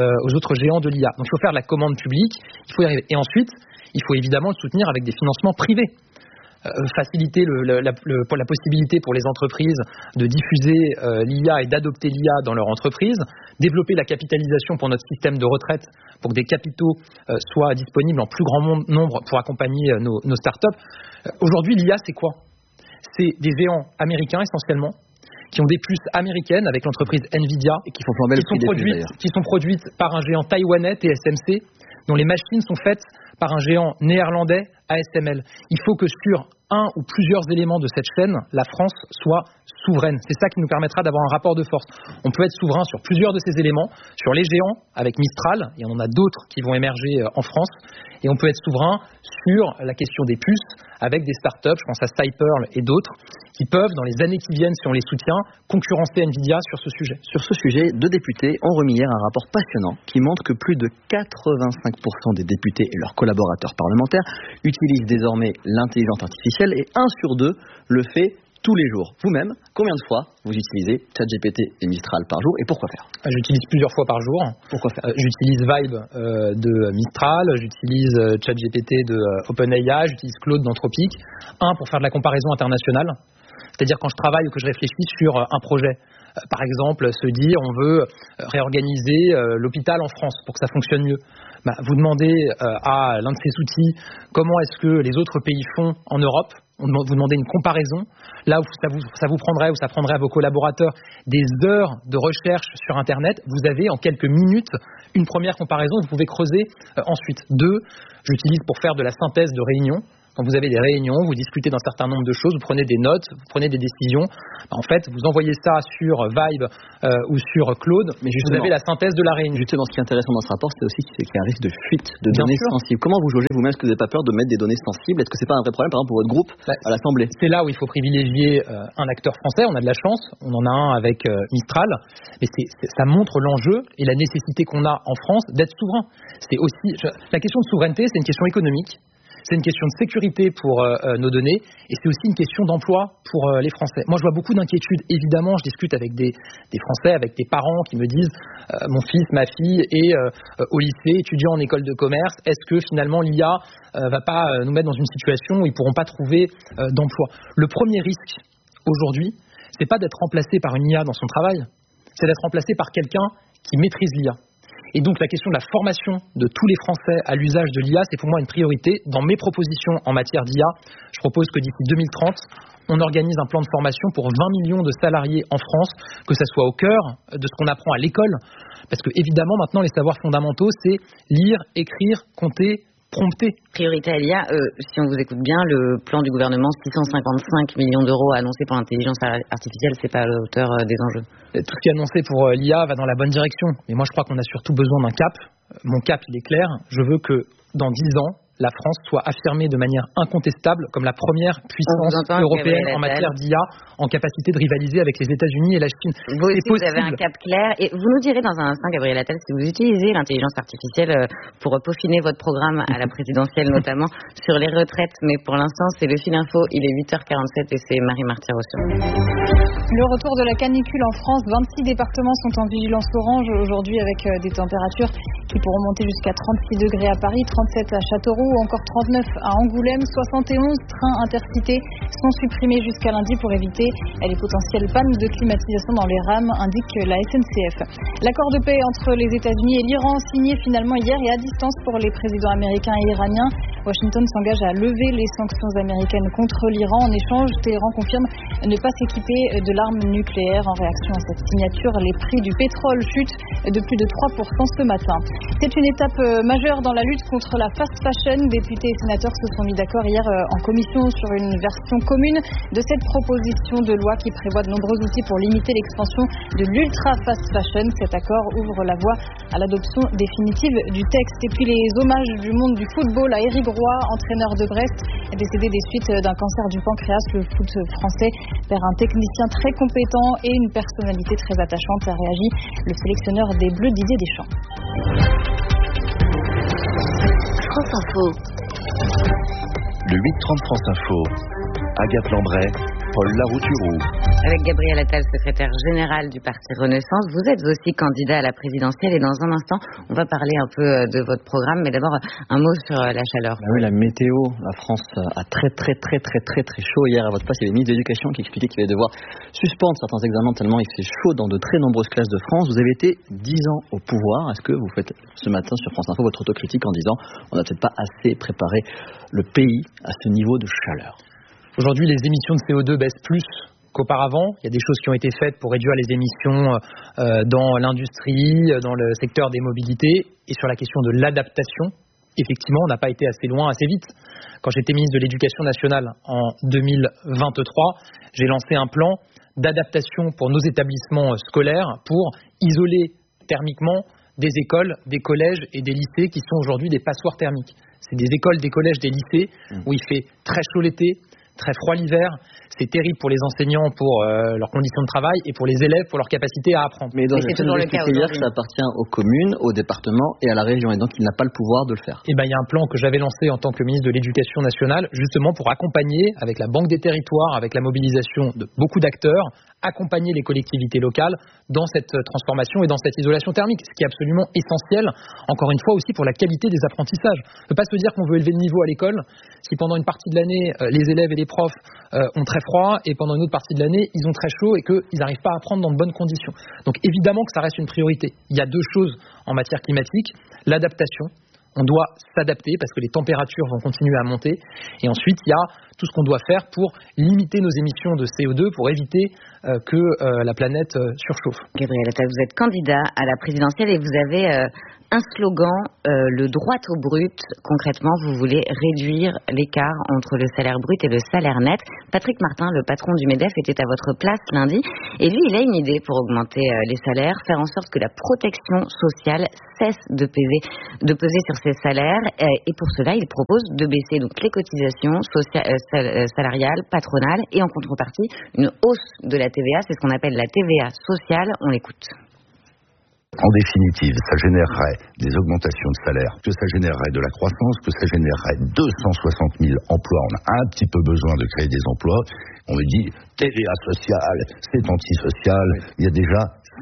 de l'IA. Donc il faut faire de la commande publique, il faut y arriver. Et ensuite, il faut évidemment le soutenir avec des financements privés. Faciliter la possibilité pour les entreprises de diffuser l'IA et d'adopter l'IA dans leur entreprise, développer la capitalisation pour notre système de retraite pour que des capitaux soient disponibles en plus grand nombre pour accompagner nos startups. Aujourd'hui, l'IA, c'est quoi ? C'est des géants américains essentiellement qui ont des puces américaines avec l'entreprise Nvidia et qui sont produites par un géant taïwanais, TSMC, dont les machines sont faites par un géant néerlandais, ASML. Il faut que sur un ou plusieurs éléments de cette chaîne, la France soit souveraine. C'est ça qui nous permettra d'avoir un rapport de force. On peut être souverain sur plusieurs de ces éléments, sur les géants avec Mistral, et on en a d'autres qui vont émerger en France, et on peut être souverain sur la question des puces avec des startups, je pense à Cypearl et d'autres, qui peuvent, dans les années qui viennent, si on les soutient, concurrencer Nvidia sur ce sujet. Sur ce sujet, 2 députés ont remis hier un rapport passionnant qui montre que plus de 85% des députés et leurs collaborateurs parlementaires utilisent désormais l'intelligence artificielle et 1 sur 2 le fait tous les jours. Vous-même, combien de fois vous utilisez ChatGPT et Mistral par jour et pourquoi faire ? J'utilise plusieurs fois par jour. Pourquoi faire ? J'utilise Vibe de Mistral, j'utilise ChatGPT de OpenAI, j'utilise Claude d'Anthropic. Pour faire de la comparaison internationale. C'est-à-dire quand je travaille ou que je réfléchis sur un projet Par exemple, se dire on veut réorganiser l'hôpital en France pour que ça fonctionne mieux. Vous demandez à l'un de ces outils comment est-ce que les autres pays font en Europe. Vous demandez une comparaison. Là où ça vous prendrait, ou ça prendrait à vos collaborateurs des heures de recherche sur Internet, vous avez en quelques minutes une première comparaison. Vous pouvez creuser ensuite. 2, j'utilise pour faire de la synthèse de réunions. Quand vous avez des réunions, vous discutez d'un certain nombre de choses, vous prenez des notes, vous prenez des décisions. En fait, vous envoyez ça sur Vibe ou sur Claude, mais vous avez la synthèse de la réunion. Justement, ce qui est intéressant dans ce rapport, c'est aussi qu'il y a un risque de fuite de données sensibles. Comment vous jaugez vous-même? Est-ce que vous n'avez pas peur de mettre des données sensibles? Est-ce que c'est pas un vrai problème, par exemple, pour votre groupe à l'Assemblée? C'est là où il faut privilégier un acteur français. On a de la chance, on en a un avec Mistral, mais ça montre l'enjeu et la nécessité qu'on a en France d'être souverain. C'est aussi la question de souveraineté, c'est une question économique. C'est une question de sécurité pour nos données et c'est aussi une question d'emploi pour les Français. Moi, je vois beaucoup d'inquiétudes. Évidemment, je discute avec des Français, avec des parents qui me disent mon fils, ma fille est au lycée, étudiant en école de commerce. Est-ce que finalement l'IA va pas nous mettre dans une situation où ils pourront pas trouver d'emploi? Le premier risque aujourd'hui, c'est pas d'être remplacé par une IA dans son travail, c'est d'être remplacé par quelqu'un qui maîtrise l'IA. Et donc la question de la formation de tous les Français à l'usage de l'IA, c'est pour moi une priorité. Dans mes propositions en matière d'IA, je propose que d'ici 2030, on organise un plan de formation pour 20 millions de salariés en France, que ça soit au cœur de ce qu'on apprend à l'école. Parce que évidemment, maintenant, les savoirs fondamentaux, c'est lire, écrire, compter, prompter. Priorité à l'IA, si on vous écoute bien, le plan du gouvernement, 655 millions d'euros annoncés pour l'intelligence artificielle, c'est pas à la hauteur des enjeux. Tout ce qui est annoncé pour l'IA va dans la bonne direction. Mais moi, je crois qu'on a surtout besoin d'un cap. Mon cap, il est clair. Je veux que dans 10 ans, la France soit affirmée de manière incontestable comme la première puissance européenne en matière d'IA, en capacité de rivaliser avec les États-Unis et la Chine. Vous aussi, vous avez un cap clair. Et vous nous direz dans un instant, Gabriel Attal, si vous utilisez l'intelligence artificielle pour peaufiner votre programme à la présidentielle, notamment sur les retraites. Mais pour l'instant, c'est le fil info. Il est 8h47 et c'est Marie Marty-Rossio. Le retour de la canicule en France, 26 départements sont en vigilance orange aujourd'hui avec des températures qui pourront monter jusqu'à 36 degrés à Paris, 37 à Châteauroux ou encore 39 à Angoulême. 71 trains intercités sont supprimés jusqu'à lundi pour éviter les potentielles pannes de climatisation dans les rames, indique la SNCF. L'accord de paix entre les États-Unis et l'Iran signé finalement hier et à distance pour les présidents américains et iraniens. Washington s'engage à lever les sanctions américaines contre l'Iran. En échange, Téhéran confirme ne pas s'équiper de l'arme nucléaire. En réaction à cette signature, les prix du pétrole chutent de plus de 3% ce matin. C'est une étape majeure dans la lutte contre la fast fashion. Députés et sénateurs se sont mis d'accord hier en commission sur une version commune de cette proposition de loi qui prévoit de nombreux outils pour limiter l'expansion de l'ultra fast fashion. Cet accord ouvre la voie à l'adoption définitive du texte. Et puis les hommages du monde du football à Éric Roy, entraîneur de Brest, décédé des suites d'un cancer du pancréas. Le foot français perd un technicien très compétent et une personnalité très attachante, a réagi le sélectionneur des Bleus, Didier Deschamps. France Info. Le 8h30 France Info. Agathe Lambray, Paul Larouturou. Avec Gabriel Attal, secrétaire général du Parti Renaissance, vous êtes aussi candidat à la présidentielle et dans un instant, on va parler un peu de votre programme, mais d'abord un mot sur la chaleur. Oui, la météo, la France a très chaud. Hier à votre place, il y avait une ministre de l'Éducation qui expliquait qu'il allait devoir suspendre certains examens tellement il fait chaud dans de très nombreuses classes de France. Vous avez été 10 ans au pouvoir. Est-ce que vous faites ce matin sur France Info votre autocritique en disant on n'a peut-être pas assez préparé le pays à ce niveau de chaleur? Aujourd'hui, les émissions de CO2 baissent plus qu'auparavant. Il y a des choses qui ont été faites pour réduire les émissions dans l'industrie, dans le secteur des mobilités. Et sur la question de l'adaptation, effectivement, on n'a pas été assez loin, assez vite. Quand j'étais ministre de l'Éducation nationale en 2023, j'ai lancé un plan d'adaptation pour nos établissements scolaires pour isoler thermiquement des écoles, des collèges et des lycées qui sont aujourd'hui des passoires thermiques. C'est des écoles, des collèges, des lycées où il fait très chaud l'été, très froid l'hiver. C'est terrible pour les enseignants, pour leurs conditions de travail et pour les élèves, pour leur capacité à apprendre. Mais dans c'est toujours le cas hier, ça appartient aux communes, aux départements et à la région. Et donc, il n'a pas le pouvoir de le faire. Et il y a un plan que j'avais lancé en tant que ministre de l'Éducation nationale, justement pour accompagner, avec la Banque des territoires, avec la mobilisation de beaucoup d'acteurs, accompagner les collectivités locales dans cette transformation et dans cette isolation thermique, ce qui est absolument essentiel, encore une fois aussi pour la qualité des apprentissages. On ne peut pas se dire qu'on veut élever le niveau à l'école si pendant une partie de l'année, les élèves et les profs ont très froid et pendant une autre partie de l'année, ils ont très chaud et qu'ils n'arrivent pas à apprendre dans de bonnes conditions. Donc évidemment que ça reste une priorité. Il y a deux choses en matière climatique, l'adaptation. On doit s'adapter parce que les températures vont continuer à monter. Et ensuite, il y a tout ce qu'on doit faire pour limiter nos émissions de CO2, pour éviter que la planète surchauffe. Gabriel Attal, vous êtes candidat à la présidentielle et vous avez un slogan, le droit au brut. Concrètement, vous voulez réduire l'écart entre le salaire brut et le salaire net. Patrick Martin, le patron du MEDEF, était à votre place lundi. Et lui, il a une idée pour augmenter les salaires, faire en sorte que la protection sociale cesse de peser sur ces salaires. Et pour cela, il propose de baisser donc les cotisations salariales, patronales et en contrepartie, une hausse de la TVA. C'est ce qu'on appelle la TVA sociale. On l'écoute. En définitive, ça générerait des augmentations de salaire, que ça générerait de la croissance, que ça générerait 260 000 emplois. On a un petit peu besoin de créer des emplois. On me dit TVA sociale, c'est antisocial. Il y a déjà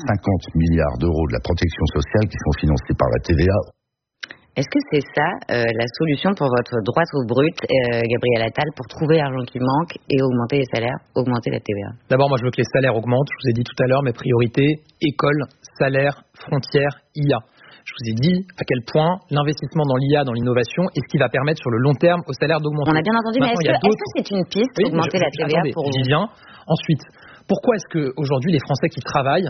50 milliards d'euros de la protection sociale qui sont financés par la TVA. Est-ce que c'est ça la solution pour votre droit au brut, Gabriel Attal, pour trouver l'argent qui manque et augmenter les salaires, augmenter la TVA? D'abord, moi je veux que les salaires augmentent. Je vous ai dit tout à l'heure mes priorités, école, salaire, frontières, IA. Je vous ai dit à quel point l'investissement dans l'IA, dans l'innovation, est ce qui va permettre sur le long terme aux salaires d'augmenter. On a bien entendu, mais est-ce que c'est une piste, augmenter la TVA pour vous? J'y viens. Ensuite, pourquoi est-ce qu'aujourd'hui les Français qui travaillent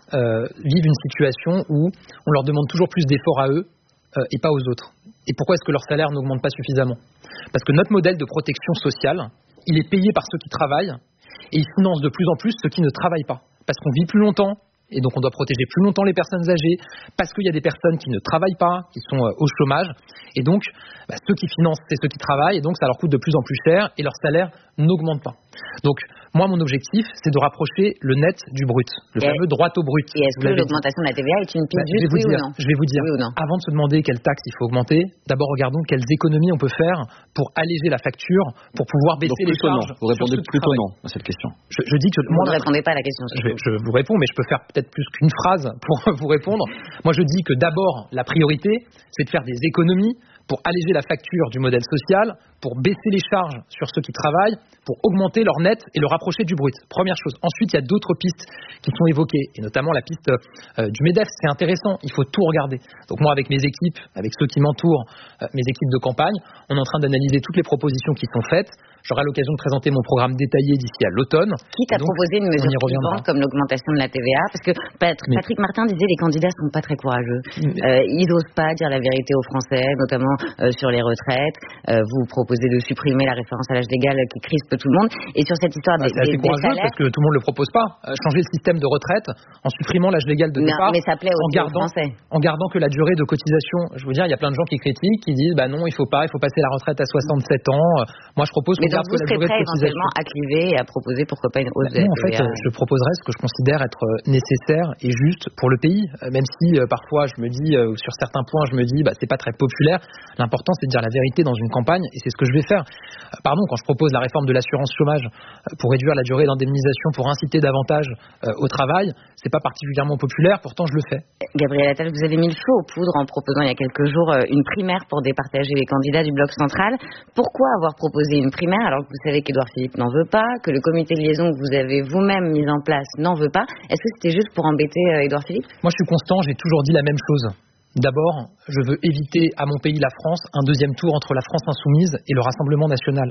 vivent une situation où on leur demande toujours plus d'efforts à eux et pas aux autres? Et pourquoi est-ce que leur salaire n'augmente pas suffisamment? Parce que notre modèle de protection sociale, il est payé par ceux qui travaillent et il finance de plus en plus ceux qui ne travaillent pas. Parce qu'on vit plus longtemps et donc on doit protéger plus longtemps les personnes âgées, parce qu'il y a des personnes qui ne travaillent pas, qui sont au chômage, et donc ceux qui financent, c'est ceux qui travaillent, et donc ça leur coûte de plus en plus cher et leur salaire n'augmente pas. Donc moi, mon objectif, c'est de rapprocher le net du brut, le fameux droit au brut. Et est-ce que l'augmentation de la TVA est une piste juste, oui ou non? Je vais vous dire, avant de se demander quelle taxe il faut augmenter, d'abord regardons quelles économies on peut faire pour alléger la facture, pour pouvoir baisser les charges. Vous répondez plutôt non à cette question. Je dis que vous ne répondez pas à la question. Je vous réponds, mais je peux faire peut-être plus qu'une phrase pour vous répondre. Moi, je dis que d'abord, la priorité, c'est de faire des économies pour alléger la facture du modèle social, pour baisser les charges sur ceux qui travaillent, pour augmenter leur net et le rapprocher du brut. Première chose. Ensuite, il y a d'autres pistes qui sont évoquées, et notamment la piste du MEDEF. C'est intéressant, il faut tout regarder. Donc moi, avec mes équipes, avec ceux qui m'entourent, mes équipes de campagne, on est en train d'analyser toutes les propositions qui sont faites. J'aurai l'occasion de présenter mon programme détaillé d'ici à l'automne. Quitte à proposer une mesure clivante comme l'augmentation de la TVA, parce que Patrick Martin disait les candidats sont pas très courageux. Ils n'osent pas dire la vérité aux Français, notamment sur les retraites. Vous proposez de supprimer la référence à l'âge légal qui crispe tout le monde. Et sur cette histoire des salaires, parce que tout le monde le propose pas. Changer le système de retraite en supprimant l'âge légal de départ, mais ça plaît aux Français. En gardant que la durée de cotisation. Je veux dire, il y a plein de gens qui critiquent, qui disent non, il faut passer la retraite à 67 ans. Moi, je propose donc vous serez prêt éventuellement à cliver et à proposer pourquoi pas une hausse de la TVA? En fait, je proposerais ce que je considère être nécessaire et juste pour le pays, même si parfois je me dis, sur certains points, je me dis c'est pas très populaire. L'important, c'est de dire la vérité dans une campagne et c'est ce que je vais faire. Quand je propose la réforme de l'assurance chômage pour réduire la durée d'indemnisation, pour inciter davantage au travail, c'est pas particulièrement populaire, pourtant je le fais. Gabriel Attal, vous avez mis le feu aux poudres en proposant il y a quelques jours une primaire pour départager les candidats du bloc central. Pourquoi avoir proposé une primaire alors que vous savez qu'Édouard Philippe n'en veut pas, que le comité de liaison que vous avez vous-même mis en place n'en veut pas? Est-ce que c'était juste pour embêter Édouard Philippe? Moi je suis constant, j'ai toujours dit la même chose. D'abord, je veux éviter à mon pays, la France, un deuxième tour entre la France insoumise et le Rassemblement national.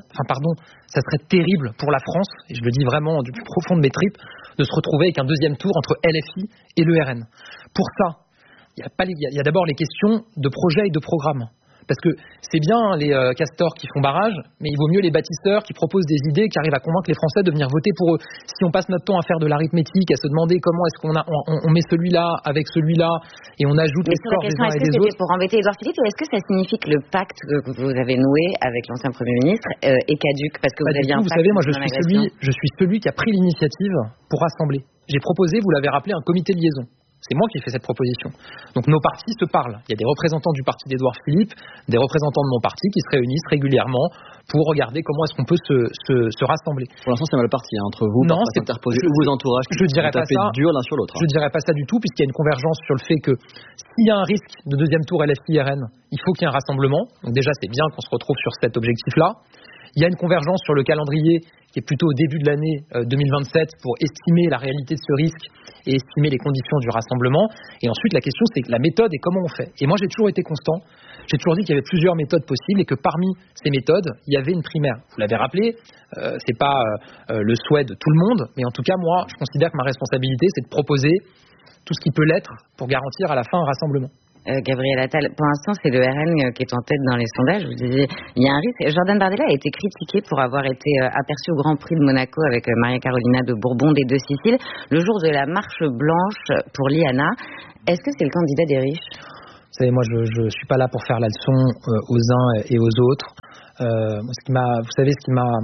Ça serait terrible pour la France, et je le dis vraiment du plus profond de mes tripes, de se retrouver avec un deuxième tour entre LFI et le RN. Pour ça, il y a d'abord les questions de projet et de programme. Parce que c'est bien les castors qui font barrage, mais il vaut mieux les bâtisseurs qui proposent des idées, qui arrivent à convaincre les Français de venir voter pour eux. Si on passe notre temps à faire de l'arithmétique, à se demander comment est-ce qu'on met celui-là avec celui-là, et on ajoute les scores des uns et des autres. Est-ce que c'était pour embêter Édouard Philippe, ou est-ce que ça signifie que le pacte que vous avez noué avec l'ancien Premier ministre est caduc parce que vous aviez un pacte? Vous savez, moi je suis celui qui a pris l'initiative pour rassembler. J'ai proposé, vous l'avez rappelé, un comité de liaison. C'est moi qui ai fait cette proposition. Donc nos partis se parlent. Il y a des représentants du parti d'Édouard Philippe, des représentants de mon parti qui se réunissent régulièrement pour regarder comment est-ce qu'on peut se rassembler. Pour l'instant, c'est mal parti entre vous, non, c'est interposé, ou vos entourages qui sont tapés dur l'un sur l'autre. Je dirais pas ça du tout, puisqu'il y a une convergence sur le fait que s'il y a un risque de deuxième tour LFI-RN, il faut qu'il y ait un rassemblement. Donc déjà, c'est bien qu'on se retrouve sur cet objectif-là. Il y a une convergence sur le calendrier qui est plutôt au début de l'année 2027 pour estimer la réalité de ce risque et estimer les conditions du rassemblement. Et ensuite, la question, c'est la méthode et comment on fait. Et moi, j'ai toujours été constant. J'ai toujours dit qu'il y avait plusieurs méthodes possibles et que parmi ces méthodes, il y avait une primaire. Vous l'avez rappelé, c'est pas le souhait de tout le monde, mais en tout cas, moi, je considère que ma responsabilité, c'est de proposer tout ce qui peut l'être pour garantir à la fin un rassemblement. Gabriel Attal, pour l'instant, c'est le RN qui est en tête dans les sondages. Vous disiez, il y a un risque. Jordan Bardella a été critiqué pour avoir été aperçu au Grand Prix de Monaco avec Maria Carolina de Bourbon des Deux-Siciles le jour de la marche blanche pour l'IANA. Est-ce que c'est le candidat des riches? Vous savez, moi, je suis pas là pour faire la leçon aux uns et aux autres. Vous savez, ce qui m'a,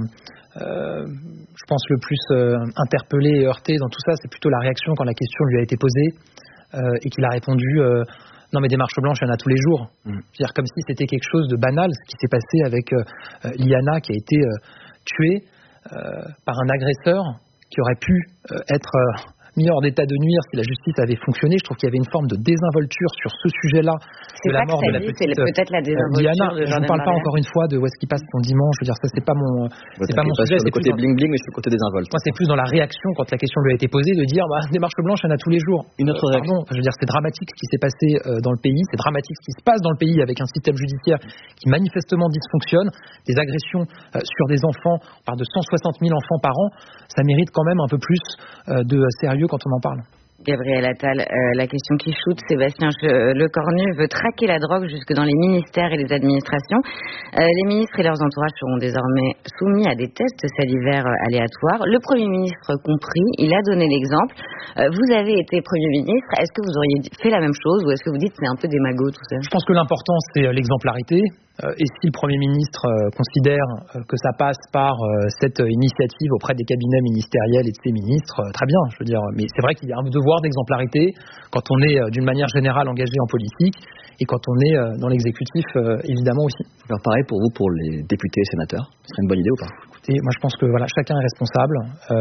je pense, le plus interpellé et heurté dans tout ça, c'est plutôt la réaction quand la question lui a été posée et qu'il a répondu non mais des marches blanches, il y en a tous les jours. C'est-à-dire comme si c'était quelque chose de banal, ce qui s'est passé avec l'IANA qui a été tuée par un agresseur qui aurait pu être mis hors d'état de nuire si la justice avait fonctionné. Je trouve qu'il y avait une forme de désinvolture sur ce sujet-là de la mort de la petite peut-être la désinvolture Diana. de Je ne parle pas encore une fois de où est-ce qu'il passe son dimanche. Je veux dire, ça c'est pas mon sujet. C'est le côté bling bling, mais c'est le côté désinvolte. Moi, c'est plus dans la réaction quand la question lui a été posée de dire des marches blanches, il y en a tous les jours. Une autre réaction. Je veux dire, c'est dramatique ce qui s'est passé dans le pays. C'est dramatique ce qui se passe dans le pays avec un système judiciaire qui manifestement dysfonctionne, des agressions sur des enfants. On parle de 160 000 enfants par an. Ça mérite quand même un peu plus de sérieux quand on en parle. Gabriel Attal, la question qui shoot, Sébastien Lecornu veut traquer la drogue jusque dans les ministères et les administrations. Les ministres et leurs entourages seront désormais soumis à des tests salivaires aléatoires. Le Premier ministre compris, il a donné l'exemple. Vous avez été Premier ministre, est-ce que vous auriez fait la même chose ou est-ce que vous dites que c'est un peu démago tout ça? Je pense que l'important c'est l'exemplarité. Et si le Premier ministre considère que ça passe par cette initiative auprès des cabinets ministériels et de ses ministres, très bien, je veux dire. Mais c'est vrai qu'il y a un devoir d'exemplarité quand on est d'une manière générale engagé en politique et quand on est dans l'exécutif, évidemment aussi. Alors pareil pour vous, pour les députés et sénateurs, ce serait une bonne idée ou pas? Écoutez, moi je pense que voilà, chacun est responsable.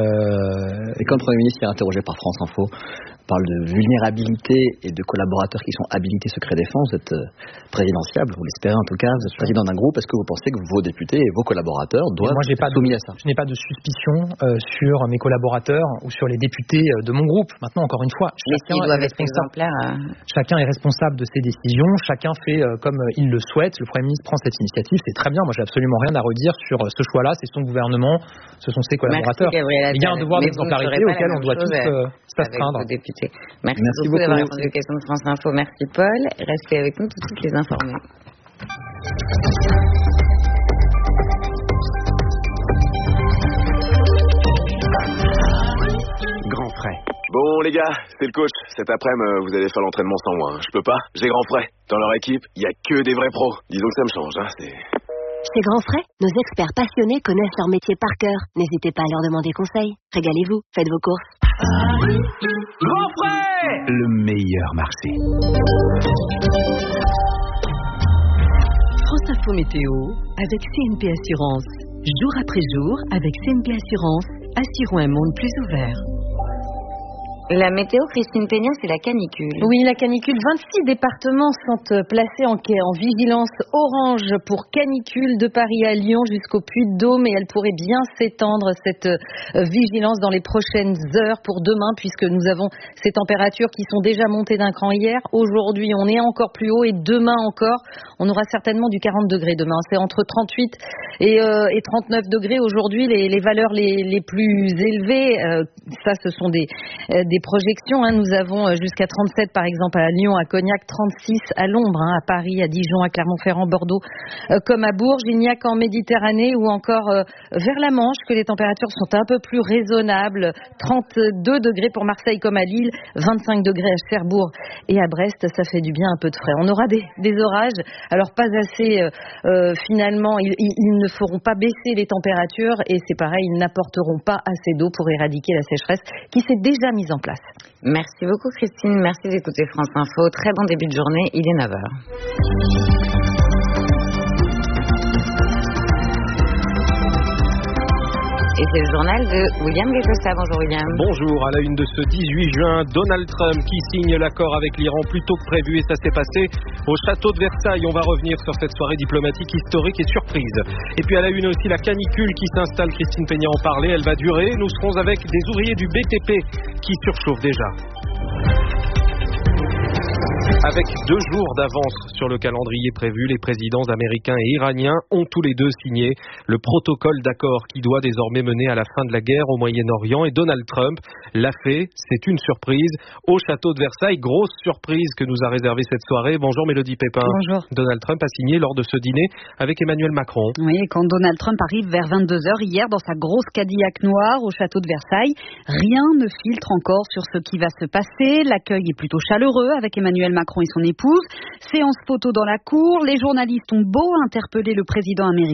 Et comme le Premier ministre est interrogé par France Info, parle de vulnérabilité et de collaborateurs qui sont habilités secret défense, vous êtes présidentiable, vous l'espérez en tout cas, vous êtes président d'un groupe, est-ce que vous pensez que vos députés et vos collaborateurs doivent être soumis à ça? Je n'ai pas de suspicion sur mes collaborateurs ou sur les députés de mon groupe. Maintenant, encore une fois, chacun est responsable de ses décisions, chacun fait comme il le souhaite. Le Premier ministre prend cette initiative, c'est très bien, moi j'ai absolument rien à redire sur ce choix-là, c'est son gouvernement, ce sont ses collaborateurs. Merci, il y a un devoir d'exemplarité auquel on doit tous s'astreindre. Merci beaucoup d'avoir répondu aux questions de France Info. Merci Paul. Restez avec nous tout de suite les informés. Grand frais. Bon les gars, c'est le coach. Cet après-midi, vous allez faire l'entraînement sans moi. Je peux pas, j'ai Grand frais. Dans leur équipe, il y a que des vrais pros. Disons que ça me change, Chez Grand Frais, nos experts passionnés connaissent leur métier par cœur. N'hésitez pas à leur demander conseil. Régalez-vous, faites vos courses. Grand frais, le meilleur marché. France Info Météo avec CNP Assurance. Jour après jour, avec CNP Assurance, assurons un monde plus ouvert. La météo, Christine Peña, c'est la canicule. Oui, la canicule. 26 départements sont placés en vigilance orange pour canicule de Paris à Lyon jusqu'au Puy-de-Dôme et elle pourrait bien s'étendre, cette vigilance, dans les prochaines heures pour demain puisque nous avons ces températures qui sont déjà montées d'un cran hier. Aujourd'hui, on est encore plus haut et demain encore, on aura certainement du 40 degrés demain. C'est entre 38 et 39 degrés aujourd'hui, les valeurs les plus élevées. Ça, ce sont des projections. Nous avons jusqu'à 37 par exemple à Lyon, à Cognac, 36 à l'ombre, à Paris, à Dijon, à Clermont-Ferrand, Bordeaux, comme à Bourges. Il n'y a qu'en Méditerranée ou encore vers la Manche que les températures sont un peu plus raisonnables. 32 degrés pour Marseille comme à Lille, 25 degrés à Cherbourg et à Brest. Ça fait du bien un peu de frais. On aura des orages, alors pas assez finalement, ils ne feront pas baisser les températures et c'est pareil, ils n'apporteront pas assez d'eau pour éradiquer la sécheresse qui s'est déjà mise en place. place. Merci beaucoup Christine, merci d'écouter France Info. Très bon début de journée, il est 9h. Et c'est le journal de William Guécosta. Bonjour William. Bonjour, à la une de ce 18 juin, Donald Trump qui signe l'accord avec l'Iran plus tôt que prévu et ça s'est passé au château de Versailles. On va revenir sur cette soirée diplomatique historique et surprise. Et puis à la une aussi la canicule qui s'installe, Christine Peña en parlait, elle va durer. Nous serons avec des ouvriers du BTP qui surchauffent déjà. Avec 2 jours d'avance sur le calendrier prévu, les présidents américains et iraniens ont tous les deux signé le protocole d'accord qui doit désormais mener à la fin de la guerre au Moyen-Orient. Et Donald Trump l'a fait, c'est une surprise, au château de Versailles. Grosse surprise que nous a réservé cette soirée. Bonjour Mélodie Pépin. Bonjour. Donald Trump a signé lors de ce dîner avec Emmanuel Macron. Oui, et quand Donald Trump arrive vers 22h hier dans sa grosse Cadillac noire au château de Versailles, rien ne filtre encore sur ce qui va se passer. L'accueil est plutôt chaleureux avec Emmanuel Macron et son épouse. Séance photo dans la cour. Les journalistes ont beau interpeller le président américain.